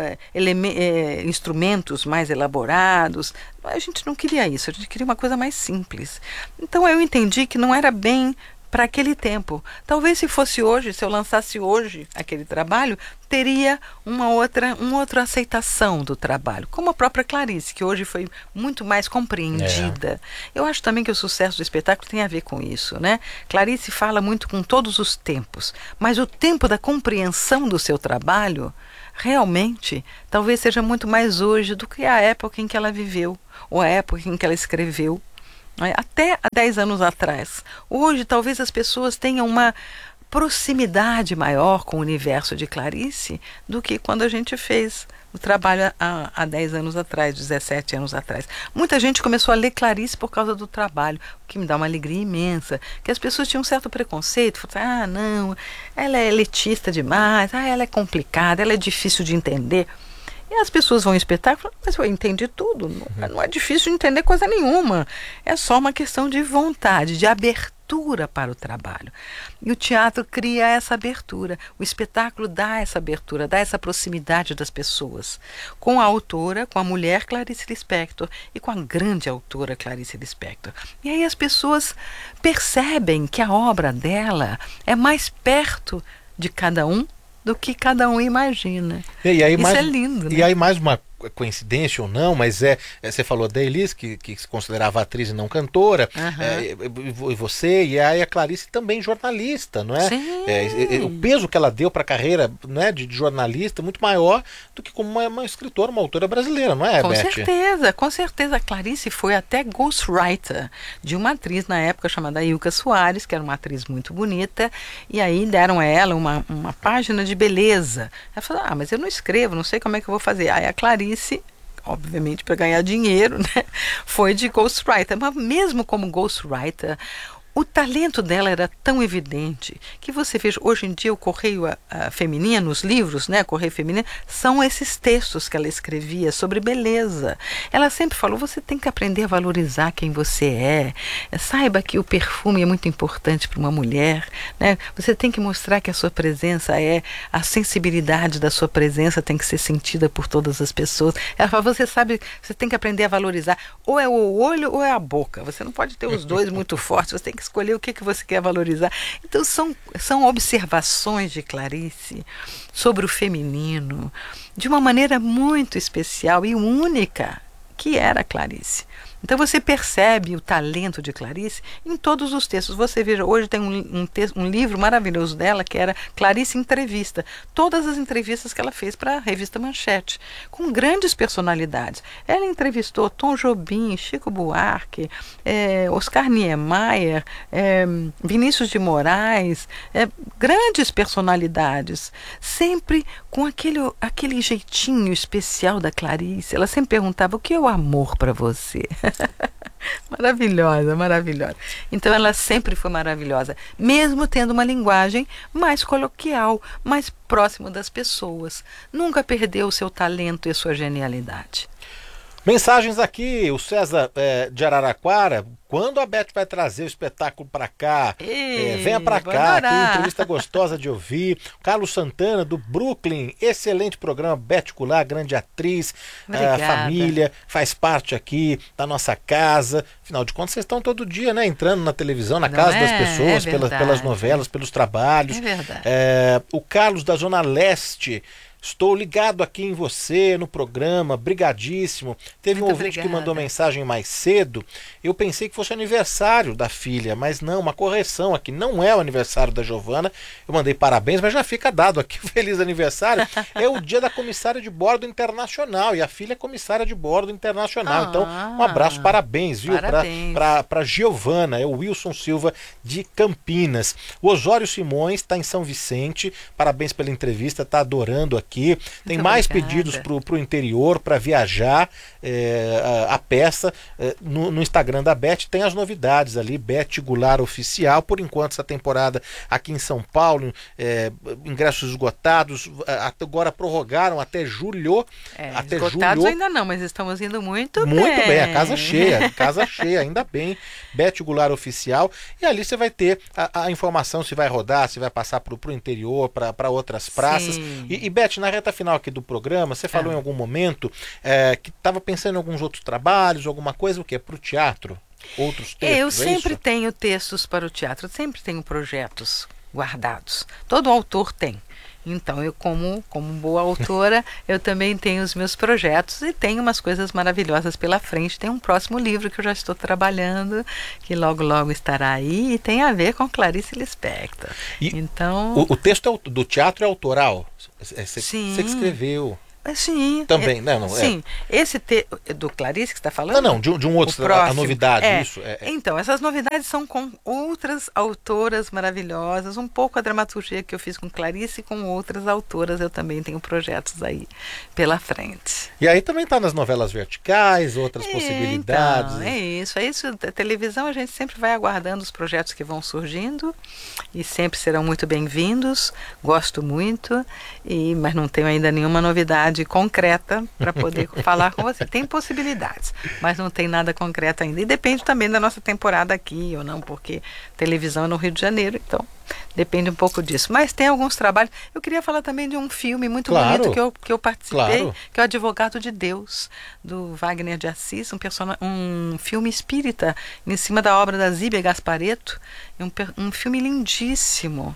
instrumentos mais elaborados. A gente não queria isso, a gente queria uma coisa mais simples. Então eu entendi que não era bem para aquele tempo. Talvez se fosse hoje, se eu lançasse hoje aquele trabalho, teria uma outra aceitação do trabalho, como a própria Clarice, que hoje foi muito mais compreendida. Eu acho também que o sucesso do espetáculo tem a ver com isso, né? Clarice fala muito com todos os tempos, mas o tempo da compreensão do seu trabalho realmente talvez seja muito mais hoje do que a época em que ela viveu, ou a época em que ela escreveu. Até há 10 anos atrás. Hoje, talvez as pessoas tenham uma proximidade maior com o universo de Clarice do que quando a gente fez o trabalho há 10 anos atrás, 17 anos atrás. Muita gente começou a ler Clarice por causa do trabalho, o que me dá uma alegria imensa, que as pessoas tinham um certo preconceito, falaram, não, ela é elitista demais, ela é complicada, ela é difícil de entender. E as pessoas vão ao espetáculo, mas eu entendi tudo, não é difícil de entender coisa nenhuma. É só uma questão de vontade, de abertura para o trabalho. E o teatro cria essa abertura, o espetáculo dá essa abertura, dá essa proximidade das pessoas. Com a autora, com a mulher Clarice Lispector e com a grande autora Clarice Lispector. E aí as pessoas percebem que a obra dela é mais perto de cada um do que cada um imagina. E aí, isso mais, é lindo, né? E aí mais uma coincidência ou não, mas você falou da Elis, que se considerava atriz e não cantora, e você, e aí a Clarice também jornalista, não é? Sim. O peso que ela deu para a carreira, né, de jornalista é muito maior do que como uma escritora, uma autora brasileira, não é, Beth? Com certeza. A Clarice foi até ghostwriter de uma atriz na época chamada Ilka Soares, que era uma atriz muito bonita, e aí deram a ela uma página de beleza. Ela falou, mas eu não escrevo, não sei como é que eu vou fazer. Aí a Clarice, obviamente para ganhar dinheiro, né, foi de ghostwriter, mas mesmo como ghostwriter, o talento dela era tão evidente que você veja, hoje em dia o Correio Feminino, os livros, né, Correio Feminino, são esses textos que ela escrevia sobre beleza. Ela sempre falou, você tem que aprender a valorizar quem você é, saiba que o perfume é muito importante para uma mulher, né? Você tem que mostrar que a sua presença a sensibilidade da sua presença tem que ser sentida por todas as pessoas. Ela fala, você sabe, você tem que aprender a valorizar, ou é o olho ou é a boca, você não pode ter os dois muito fortes, você tem que escolher o que você quer valorizar. Então são observações de Clarice sobre o feminino de uma maneira muito especial e única, que era Clarice. Então você percebe o talento de Clarice em todos os textos. Você veja, hoje tem um livro maravilhoso dela que era Clarice Entrevista. Todas as entrevistas que ela fez para a revista Manchete, com grandes personalidades. Ela entrevistou Tom Jobim, Chico Buarque, Oscar Niemeyer, Vinícius de Moraes, grandes personalidades, sempre com aquele jeitinho especial da Clarice. Ela sempre perguntava, o que é o amor para você? Maravilhosa, maravilhosa. Então ela sempre foi maravilhosa, mesmo tendo uma linguagem mais coloquial, mais próxima das pessoas. Nunca perdeu o seu talento e a sua genialidade. Mensagens aqui, o César de Araraquara, quando a Beth vai trazer o espetáculo para cá? Venha para cá, que entrevista gostosa de ouvir. Carlos Santana, do Brooklyn, excelente programa, Beth Goulart, grande atriz, família, faz parte aqui da nossa casa. Afinal de contas, vocês estão todo dia, né, entrando na televisão, na casa das pessoas, pelas novelas, pelos trabalhos. É verdade. O Carlos da Zona Leste, estou ligado aqui em você, no programa, brigadíssimo. Teve um ouvinte que mandou mensagem mais cedo, eu pensei que fosse aniversário da filha, mas não, uma correção aqui, não é o aniversário da Giovana. Eu mandei parabéns, mas já fica dado aqui, feliz aniversário. É o dia da comissária de bordo internacional, e a filha é comissária de bordo internacional. Então, um abraço, parabéns, viu? Para Giovana, é o Wilson Silva de Campinas. O Osório Simões está em São Vicente, parabéns pela entrevista, está adorando aqui aqui. Tem Muito mais obrigada. pedidos para o interior, para viajar a peça. No Instagram da Beth tem as novidades ali, Beth Goulart Oficial. Por enquanto, essa temporada aqui em São Paulo, ingressos esgotados, agora prorrogaram até julho. Até Esgotados julho. ainda não, mas estamos indo muito bem. Muito bem, a casa cheia, ainda bem. Beth Goulart Oficial. E ali você vai ter a informação se vai rodar, se vai passar para o interior, para outras praças. E Beth, na reta final aqui do programa, você falou em algum momento que estava pensando em alguns outros trabalhos, alguma coisa, o quê? Para o teatro? Outros textos? Eu sempre tenho textos para o teatro, eu sempre tenho projetos guardados. Todo autor tem. Então, eu como boa autora, eu também tenho os meus projetos e tenho umas coisas maravilhosas pela frente. Tem um próximo livro que eu já estou trabalhando, que logo, logo estará aí, e tem a ver com Clarice Lispector. Então, o texto do teatro é autoral? Sim. Você que escreveu? Sim. Também, Sim. Esse do Clarice que você está falando? Não, de um outro, a novidade, isso. Então, essas novidades são com outras autoras maravilhosas, um pouco a dramaturgia que eu fiz com Clarice e com outras autoras, eu também tenho projetos aí pela frente. E aí também está nas novelas verticais, outras possibilidades. Então, é isso. A televisão a gente sempre vai aguardando os projetos que vão surgindo e sempre serão muito bem-vindos, gosto muito, mas não tenho ainda nenhuma novidade concreta para poder falar com você. Tem possibilidades, mas não tem nada concreto ainda. E depende também da nossa temporada aqui ou não, porque televisão é no Rio de Janeiro, então depende um pouco disso. Mas tem alguns trabalhos. Eu queria falar também de um filme muito bonito que eu participei, que é o Advogado de Deus, do Wagner de Assis, um filme espírita em cima da obra da Zíbia Gasparetto, um filme lindíssimo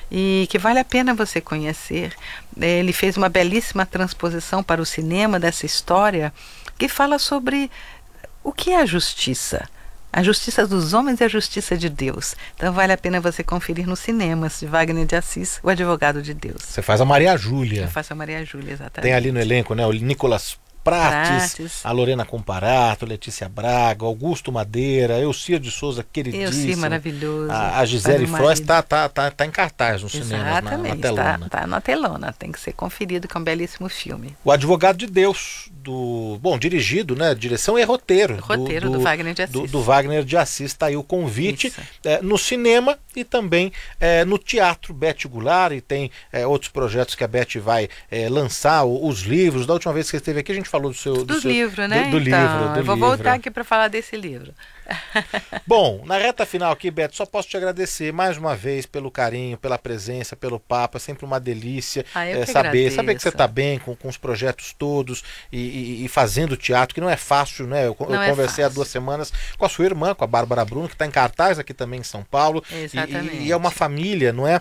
e que vale a pena você conhecer. Ele fez uma belíssima transposição para o cinema dessa história que fala sobre o que é a justiça. A justiça dos homens e a justiça de Deus. Então vale a pena você conferir nos cinemas de Wagner de Assis, O Advogado de Deus. Você faz a Maria Júlia. Eu faço a Maria Júlia, exatamente. Tem ali no elenco, né? O Nicolas Prates, a Lorena Comparato, Letícia Braga, Augusto Madeira, Elcia de Souza, queridíssimo. Elcia, maravilhoso. A Gisele Frost está em cartaz no cinema, na telona. Está na telona, tem que ser conferido, que é um belíssimo filme. O Advogado de Deus, dirigido, né? Direção e roteiro. Do Wagner de Assis. Do Wagner de Assis, está aí o convite no cinema e também no teatro Beth Goulart, e tem outros projetos que a Beth vai lançar, os livros. Da última vez que você esteve aqui, a gente falou do livro, né? Do livro. Eu vou voltar aqui para falar desse livro. Bom, na reta final aqui, Beth, só posso te agradecer mais uma vez pelo carinho, pela presença, pelo papo. É sempre uma delícia saber que você está bem com os projetos todos e fazendo teatro, que não é fácil, né? Eu conversei há 2 semanas com a sua irmã, com a Bárbara Bruno, que está em cartaz aqui também em São Paulo. Exatamente. E é uma família, não é?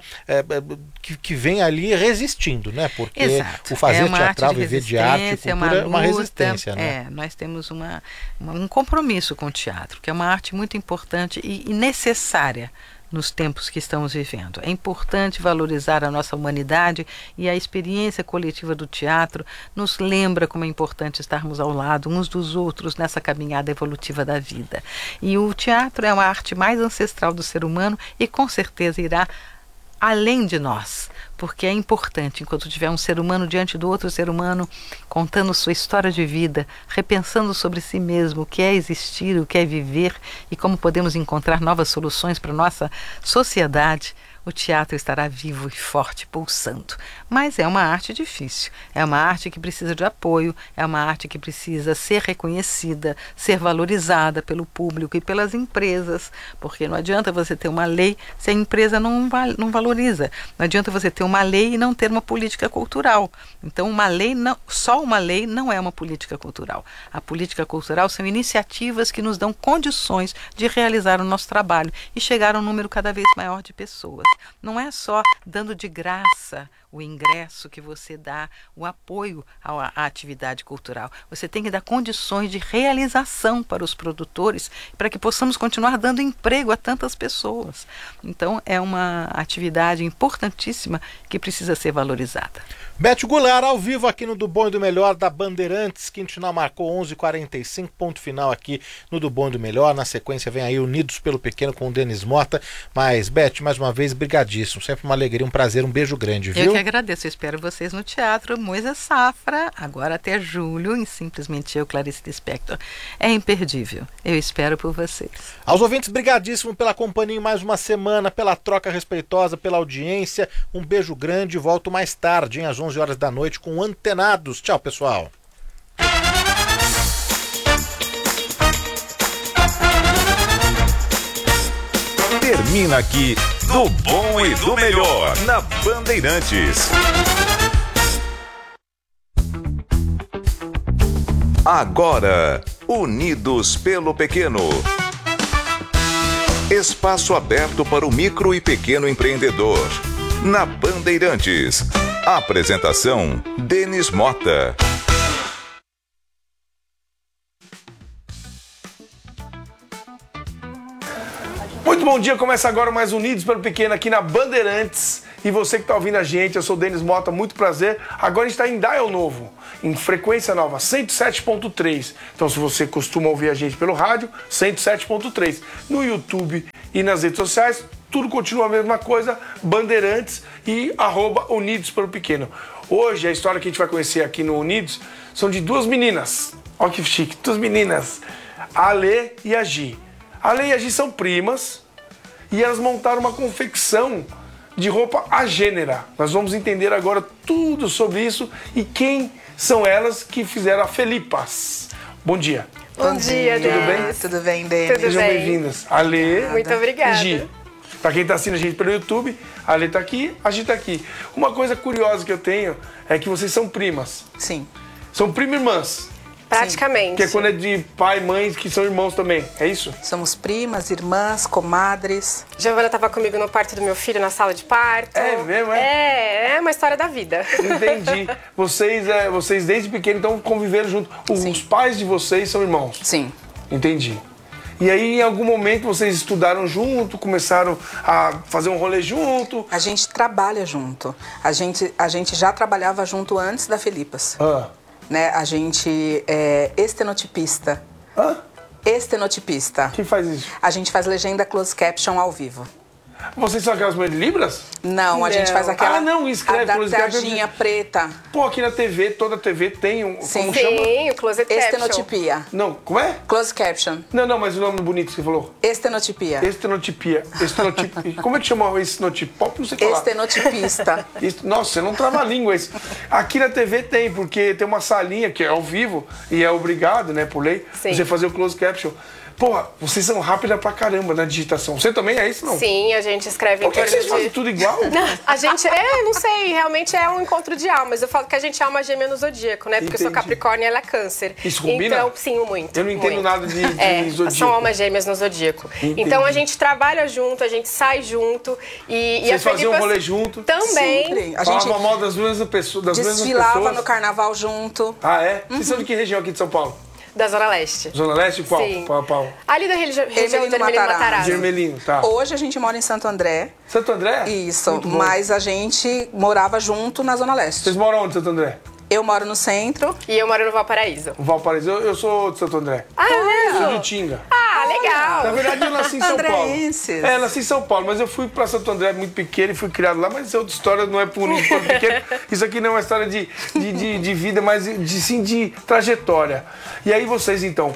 Que vem ali resistindo, né? Porque o fazer teatral, viver de arte e cultura é uma resistência, né? Nós temos um compromisso com o teatro, que é uma arte muito importante e necessária nos tempos que estamos vivendo. É importante valorizar a nossa humanidade, e a experiência coletiva do teatro nos lembra como é importante estarmos ao lado uns dos outros nessa caminhada evolutiva da vida. E o teatro é uma arte mais ancestral do ser humano e com certeza irá além de nós, porque é importante, enquanto tiver um ser humano diante do outro ser humano, contando sua história de vida, repensando sobre si mesmo, o que é existir, o que é viver e como podemos encontrar novas soluções para a nossa sociedade, o teatro estará vivo e forte, pulsando. Mas é uma arte difícil, é uma arte que precisa de apoio, é uma arte que precisa ser reconhecida, ser valorizada pelo público e pelas empresas, porque não adianta você ter uma lei se a empresa não valoriza, não adianta você ter uma lei e não ter uma política cultural. Então só uma lei não é uma política cultural. A política cultural são iniciativas que nos dão condições de realizar o nosso trabalho e chegar a um número cada vez maior de pessoas. Não é só dando de graça o ingresso que você dá, o apoio à atividade cultural. Você tem que dar condições de realização para os produtores, para que possamos continuar dando emprego a tantas pessoas. Então, é uma atividade importantíssima que precisa ser valorizada. Beth Goulart, ao vivo aqui no Do Bom e do Melhor da Bandeirantes. Quintinal marcou 11h45, ponto final aqui no Do Bom e do Melhor. Na sequência vem aí Unidos pelo Pequeno com o Denis Mota. Mas, Beth, mais uma vez, brigadíssimo. Sempre uma alegria, um prazer, um beijo grande, viu? agradeço. Eu espero vocês no Teatro Moisés Safra, agora até julho, em Simplesmente Eu, Clarice Lispector. É imperdível. Eu espero por vocês. Aos ouvintes, brigadíssimo pela companhia em mais uma semana, pela troca respeitosa, pela audiência. Um beijo grande. Volto mais tarde, às 11 horas da noite, com Antenados. Tchau, pessoal. Termina aqui Do Bom e do Melhor na Bandeirantes. Agora, Unidos pelo Pequeno. Espaço aberto para o micro e pequeno empreendedor. Na Bandeirantes. Apresentação: Denis Mota. Muito bom dia, começa agora mais Unidos pelo Pequeno aqui na Bandeirantes. E você que está ouvindo a gente, eu sou o Denis Mota, muito prazer. Agora a gente está em dial novo, em frequência nova, 107.3. Então se você costuma ouvir a gente pelo rádio, 107.3. No YouTube e nas redes sociais, tudo continua a mesma coisa, Bandeirantes e @Unidos pelo Pequeno. Hoje a história que a gente vai conhecer aqui no Unidos são de duas meninas. Olha que chique, duas meninas, a Ale e a Gi. A Ale e a Gi são primas e elas montaram uma confecção de roupa à gênera. Nós vamos entender agora tudo sobre isso e quem são elas que fizeram a Felipas. Bom dia. Bom dia, Tudo bem? Tudo bem, Denis? Sejam bem-vindas. Ale Muito obrigada. e Gi. Para quem está assistindo a gente pelo YouTube, a Ale está aqui, a Gi está aqui. Uma coisa curiosa que eu tenho é que vocês são primas. Sim. São prima-irmãs. Praticamente. Que é quando é de pai e mãe que são irmãos também, é isso? Somos primas, irmãs, comadres. Giovana estava comigo no parto do meu filho, na sala de parto. É mesmo, é? É uma história da vida. Entendi. Vocês desde pequeno então conviveram junto. Os pais de vocês são irmãos? Sim. Entendi. E aí, em algum momento, vocês estudaram junto, começaram a fazer um rolê junto? A gente trabalha junto. A gente já trabalhava junto antes da Felipas. Né? A gente é estenotipista. Hã? Estenotipista. Quem faz isso? A gente faz legenda closed caption ao vivo. Vocês são aquelas mulheres de Libras? Não, a gente faz aquela... Ah, não, escreve a da closed caption. tarjinha preta. Pô, aqui na TV, toda TV tem um... Sim. Como chama? Sim, o closet caption. Estenotipia. Não, como é? Closed caption. Não, mas o nome bonito que você falou. Estenotipia. Estenotipia. Como é que chama o estenotipop? Não sei falar. Estenotipista. Nossa, você não trava a língua isso. Aqui na TV tem, porque tem uma salinha que é ao vivo e é obrigado, né, por lei, Sim. você fazer o closed caption. Porra, vocês são rápidas pra caramba na digitação. Você também é isso, não? Sim, a gente escreve Por que em torno vocês de... fazem tudo igual? A gente, não sei, realmente é um encontro de almas. Eu falo que a gente é alma gêmea no zodíaco, né? Porque eu sou Entendi. Capricórnio e ela é Câncer. Isso combina? Então, sim, muito. Eu não entendo muito. nada de zodíaco. São almas gêmeas no zodíaco. Entendi. Então a gente trabalha junto, a gente sai junto. E Vocês a faziam Felipas rolê junto? também. Sempre. A gente Falava mal das mesmas pessoas. desfilava no carnaval junto. Ah, é? Vocês são de que região aqui de São Paulo? Da Zona Leste. Zona Leste? Qual? Sim. Qual? Ali da região de Ermelino Ermelino Matarazzo. Matarazzo. De Ermelino, tá. Hoje a gente mora em Santo André. Santo André? Isso, Muito bom. mas a gente morava junto na Zona Leste. Vocês moram onde, Santo André? Eu moro no centro. E eu moro no Valparaíso. Valparaíso. Eu sou de Santo André. Ah, é Sou mesmo? de Tinga. Ah, legal. Na verdade, eu nasci em São Paulo. Andréenses. Nasci em São Paulo, mas eu fui pra Santo André muito pequeno e fui criado lá, mas isso é outra história, não é por Unidos pelo Pequeno. Isso aqui não é uma história de vida, mas sim de trajetória. E aí vocês, então,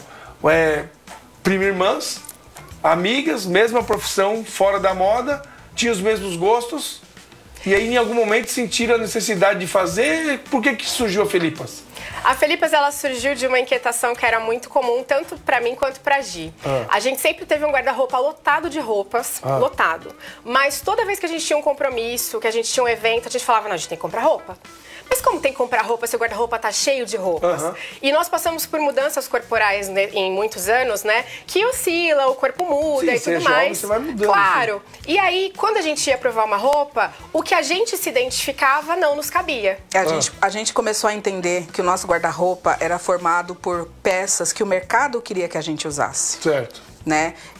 prima irmãs, amigas, mesma profissão, fora da moda, tinham os mesmos gostos. E aí, em algum momento, sentiram a necessidade de fazer. Por que surgiu a Felipas? A Felipas, ela surgiu de uma inquietação que era muito comum, tanto pra mim quanto pra Gi. A gente sempre teve um guarda-roupa lotado de roupas, lotado. Mas toda vez que a gente tinha um compromisso, que a gente tinha um evento, a gente falava, não, a gente tem que comprar roupa. Mas como tem que comprar roupa se o guarda-roupa tá cheio de roupas? E nós passamos por mudanças corporais, né, em muitos anos, né? Que oscila, o corpo muda e tudo mais. Você vai mudando. Claro. E aí, quando a gente ia provar uma roupa, o que a gente se identificava não nos cabia. A gente começou a entender que o nosso guarda-roupa era formado por peças que o mercado queria que a gente usasse. Certo. Né?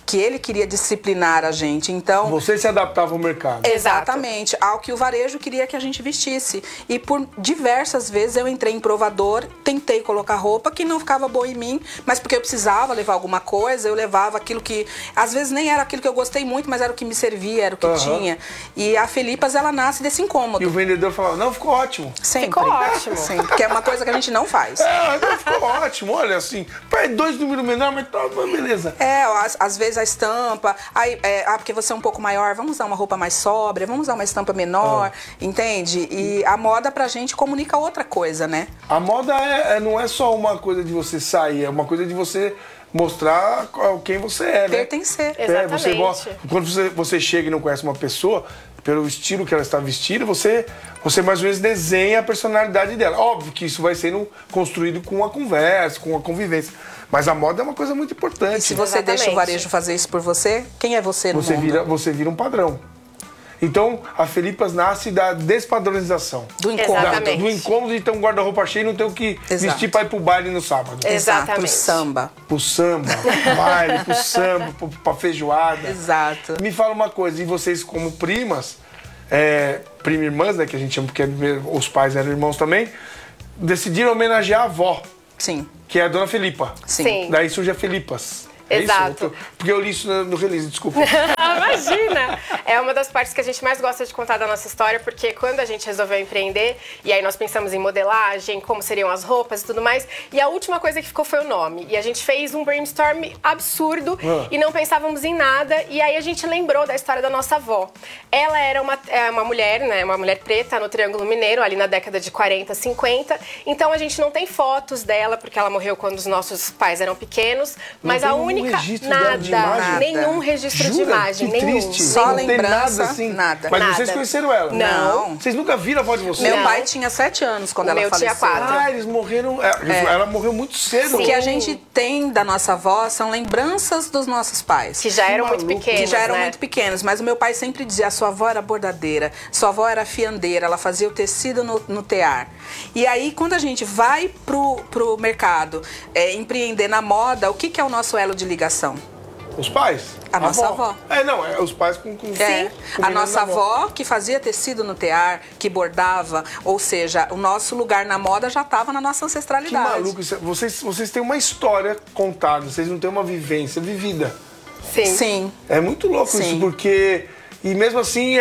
que ele queria disciplinar a gente. Então, você se adaptava ao mercado. Exatamente, ao que o varejo queria que a gente vestisse. E por diversas vezes eu entrei em provador, tentei colocar roupa que não ficava boa em mim, mas porque eu precisava levar alguma coisa, eu levava aquilo que, às vezes nem era aquilo que eu gostei muito, mas era o que me servia, era o que tinha. E a Felipas, ela nasce desse incômodo. E o vendedor falava, não, ficou ótimo. Sempre. Ficou ótimo. Sempre, porque é uma coisa que a gente não faz. Não, ficou ótimo, olha assim, 2 números menor, mas tá, beleza. Às vezes a estampa, aí, porque você é um pouco maior, vamos usar uma roupa mais sóbria, vamos usar uma estampa menor, entende? E a moda pra gente comunica outra coisa, né? A moda não é só uma coisa de você sair, é uma coisa de você mostrar quem você é, né? Pertencer. Exatamente. Quando você chega e não conhece uma pessoa, pelo estilo que ela está vestida, você mais ou menos desenha a personalidade dela. Óbvio que isso vai sendo construído com a conversa, com a convivência. Mas a moda é uma coisa muito importante. E se você deixa o varejo fazer isso por você, quem é você no mundo? Você vira um padrão. Então, a Felipas nasce da despadronização. Do incômodo. Do incômodo de ter um guarda-roupa cheio e não ter o que vestir para ir pro baile no sábado. Exatamente. Pro samba. Pro samba, pro baile, pro samba, pra feijoada. Exato. Me fala uma coisa, e vocês como primas, prima e irmãs, né, que a gente chama porque os pais eram irmãos também, decidiram homenagear a avó. Sim. Que é a dona Felipa. Sim. Daí surge a Felipas. Exato. Porque eu li isso no release, desculpa. Imagina! É uma das partes que a gente mais gosta de contar da nossa história, porque quando a gente resolveu empreender, e aí nós pensamos em modelagem, como seriam as roupas e tudo mais, e a última coisa que ficou foi o nome. E a gente fez um brainstorm absurdo e não pensávamos em nada, e aí a gente lembrou da história da nossa avó. Ela era uma mulher, né, uma mulher preta no Triângulo Mineiro, ali na década de 40, 50, então a gente não tem fotos dela, porque ela morreu quando os nossos pais eram pequenos, mas a única... Nenhum registro de imagem, que nenhum. triste. Só não tem lembrança, nada assim. nada. Mas Nada. vocês conheceram ela? Não. Vocês nunca viram a avó de vocês? Meu Não. pai tinha 7 anos quando ela meu faleceu. tinha 4. Eles morreram... Ela morreu muito cedo. O que a gente tem da nossa avó são lembranças dos nossos pais. Que já eram muito maluco. pequenos, Que já eram né? muito pequenos, mas o meu pai sempre dizia, a sua avó era bordadeira, sua avó era fiandeira, ela fazia o tecido no tear. E aí, quando a gente vai pro mercado empreender na moda, o que é o nosso elo de ligação? Os pais? A nossa avó. Os pais com Sim. A nossa avó que fazia tecido no tear, que bordava, ou seja, o nosso lugar na moda já estava na nossa Que ancestralidade. maluco. Vocês têm uma história contada, vocês não têm uma vivência vivida. Sim. Sim. É muito louco Sim. isso, porque... E mesmo assim,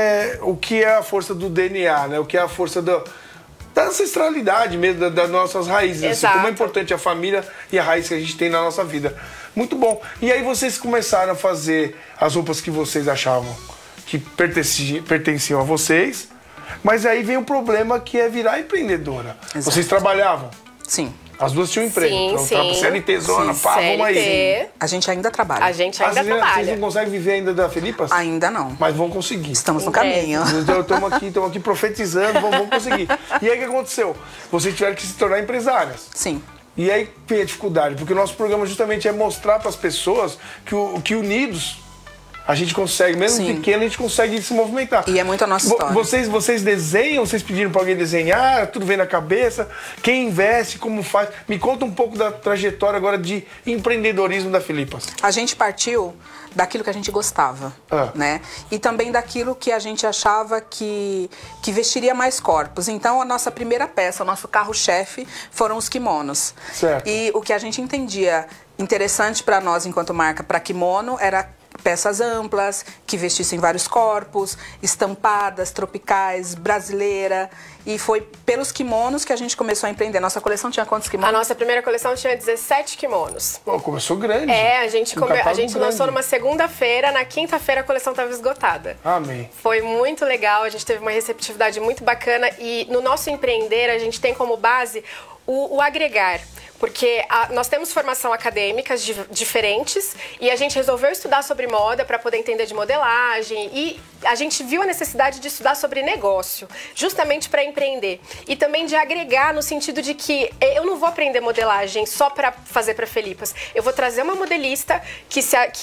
o que é a força do DNA, né? O que é a força da ancestralidade mesmo, das nossas raízes. Assim, como é importante a família e a raiz que a gente tem na nossa vida. Muito bom. E aí vocês começaram a fazer as roupas que vocês achavam que pertenciam a vocês, mas aí vem o problema que é virar empreendedora. Exato. Vocês trabalhavam? Sim. As duas tinham emprego. Sim. CLT zona, pá, vamos aí. CLT. A gente ainda trabalha. A gente ainda Vocês trabalha. não conseguem viver ainda da Felipas? Ainda não. Mas vão conseguir. Estamos no Em breve. caminho. Então estamos aqui profetizando, vamos conseguir. E aí o que aconteceu? Vocês tiveram que se tornar empresárias. Sim. E aí tem a dificuldade, porque o nosso programa justamente é mostrar para as pessoas que unidos a gente consegue, mesmo Sim. pequeno, a gente consegue se movimentar. E é muito a nossa história. Vocês desenham, vocês pediram para alguém desenhar, tudo vem na cabeça, quem investe, como faz. Me conta um pouco da trajetória agora de empreendedorismo da Felipas. A gente partiu daquilo que a gente gostava, né? E também daquilo que a gente achava que vestiria mais corpos. Então, a nossa primeira peça, o nosso carro-chefe, foram os kimonos. Certo. E o que a gente entendia interessante para nós, enquanto marca, para kimono, era peças amplas, que vestissem vários corpos, estampadas, tropicais, brasileira. E foi pelos kimonos que a gente começou a empreender. Nossa coleção tinha quantos kimonos? A nossa primeira coleção tinha 17 kimonos. Pô, começou grande. A gente grande. lançou numa segunda-feira, na quinta-feira a coleção estava esgotada. Amém. Foi muito legal, a gente teve uma receptividade muito bacana e no nosso empreender a gente tem como base o agregar. Porque nós temos formação acadêmicas diferentes e a gente resolveu estudar sobre moda para poder entender de modelagem e a gente viu a necessidade de estudar sobre negócio, justamente para empreender. E também de agregar no sentido de que eu não vou aprender modelagem só para fazer para Felipas. Eu vou trazer uma modelista que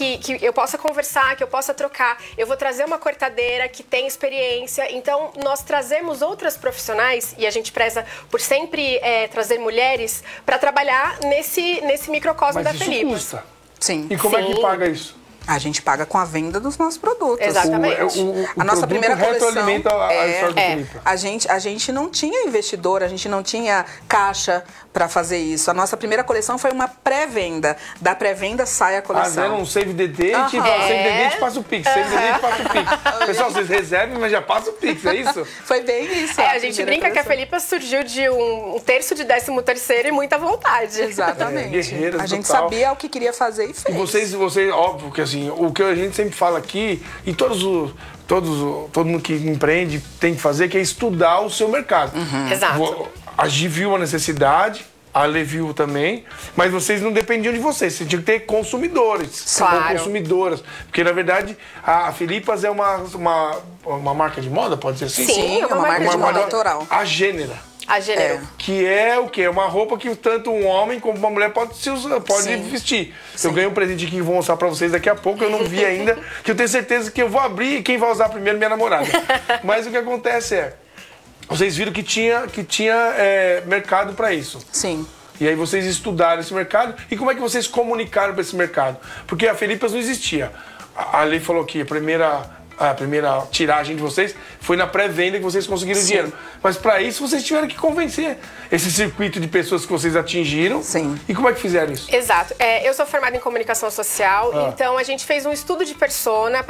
eu possa conversar, que eu possa trocar. Eu vou trazer uma cortadeira que tem experiência. Então, nós trazemos outras profissionais e a gente preza por sempre trazer mulheres para trabalhar nesse microcosmo Mas da isso Felipas. custa. Sim. E como é que paga isso? A gente paga com a venda dos nossos produtos. Exatamente. A nossa primeira coleção retroalimenta a história do Felipe. A gente não tinha investidor, a gente não tinha caixa para fazer isso. A nossa primeira coleção foi uma pré-venda. Da pré-venda sai a coleção. Era um save the date, save the date passa o Pix, save the date passa o Pix. Pessoal, vocês reservem, mas já passa o Pix, é isso? Foi bem isso. A gente brinca que a Felipa surgiu de um terço de 13º e muita vontade. Exatamente. Guerreiras a gente total. sabia o que queria fazer e fez. E vocês, óbvio que assim, o que a gente sempre fala aqui, e todo mundo que empreende tem que fazer, que é estudar o seu mercado. Exato. A Gi viu uma necessidade, a Lê viu também, mas vocês não dependiam de vocês tinham que ter consumidores, Claro. consumidoras. Porque, na verdade, a Felipas é uma marca de moda, pode ser assim? Sim, uma marca de moda autoral. A Gênera. A gênero. Que é o quê? É uma roupa que tanto um homem como uma mulher pode vestir. Eu ganhei um presente aqui que vou mostrar pra vocês daqui a pouco, eu não vi ainda, que eu tenho certeza que eu vou abrir e quem vai usar primeiro é minha namorada. Mas o que acontece é, vocês viram que tinha mercado pra isso. Sim. E aí vocês estudaram esse mercado. E como é que vocês comunicaram pra esse mercado? Porque a Felipas não existia. A Lei falou que a primeira tiragem de vocês foi na pré-venda que vocês conseguiram dinheiro. Mas para isso vocês tiveram que convencer esse circuito de pessoas que vocês atingiram. Sim. E como é que fizeram isso? Exato. Eu sou formada em comunicação social, então a gente fez um estudo de persona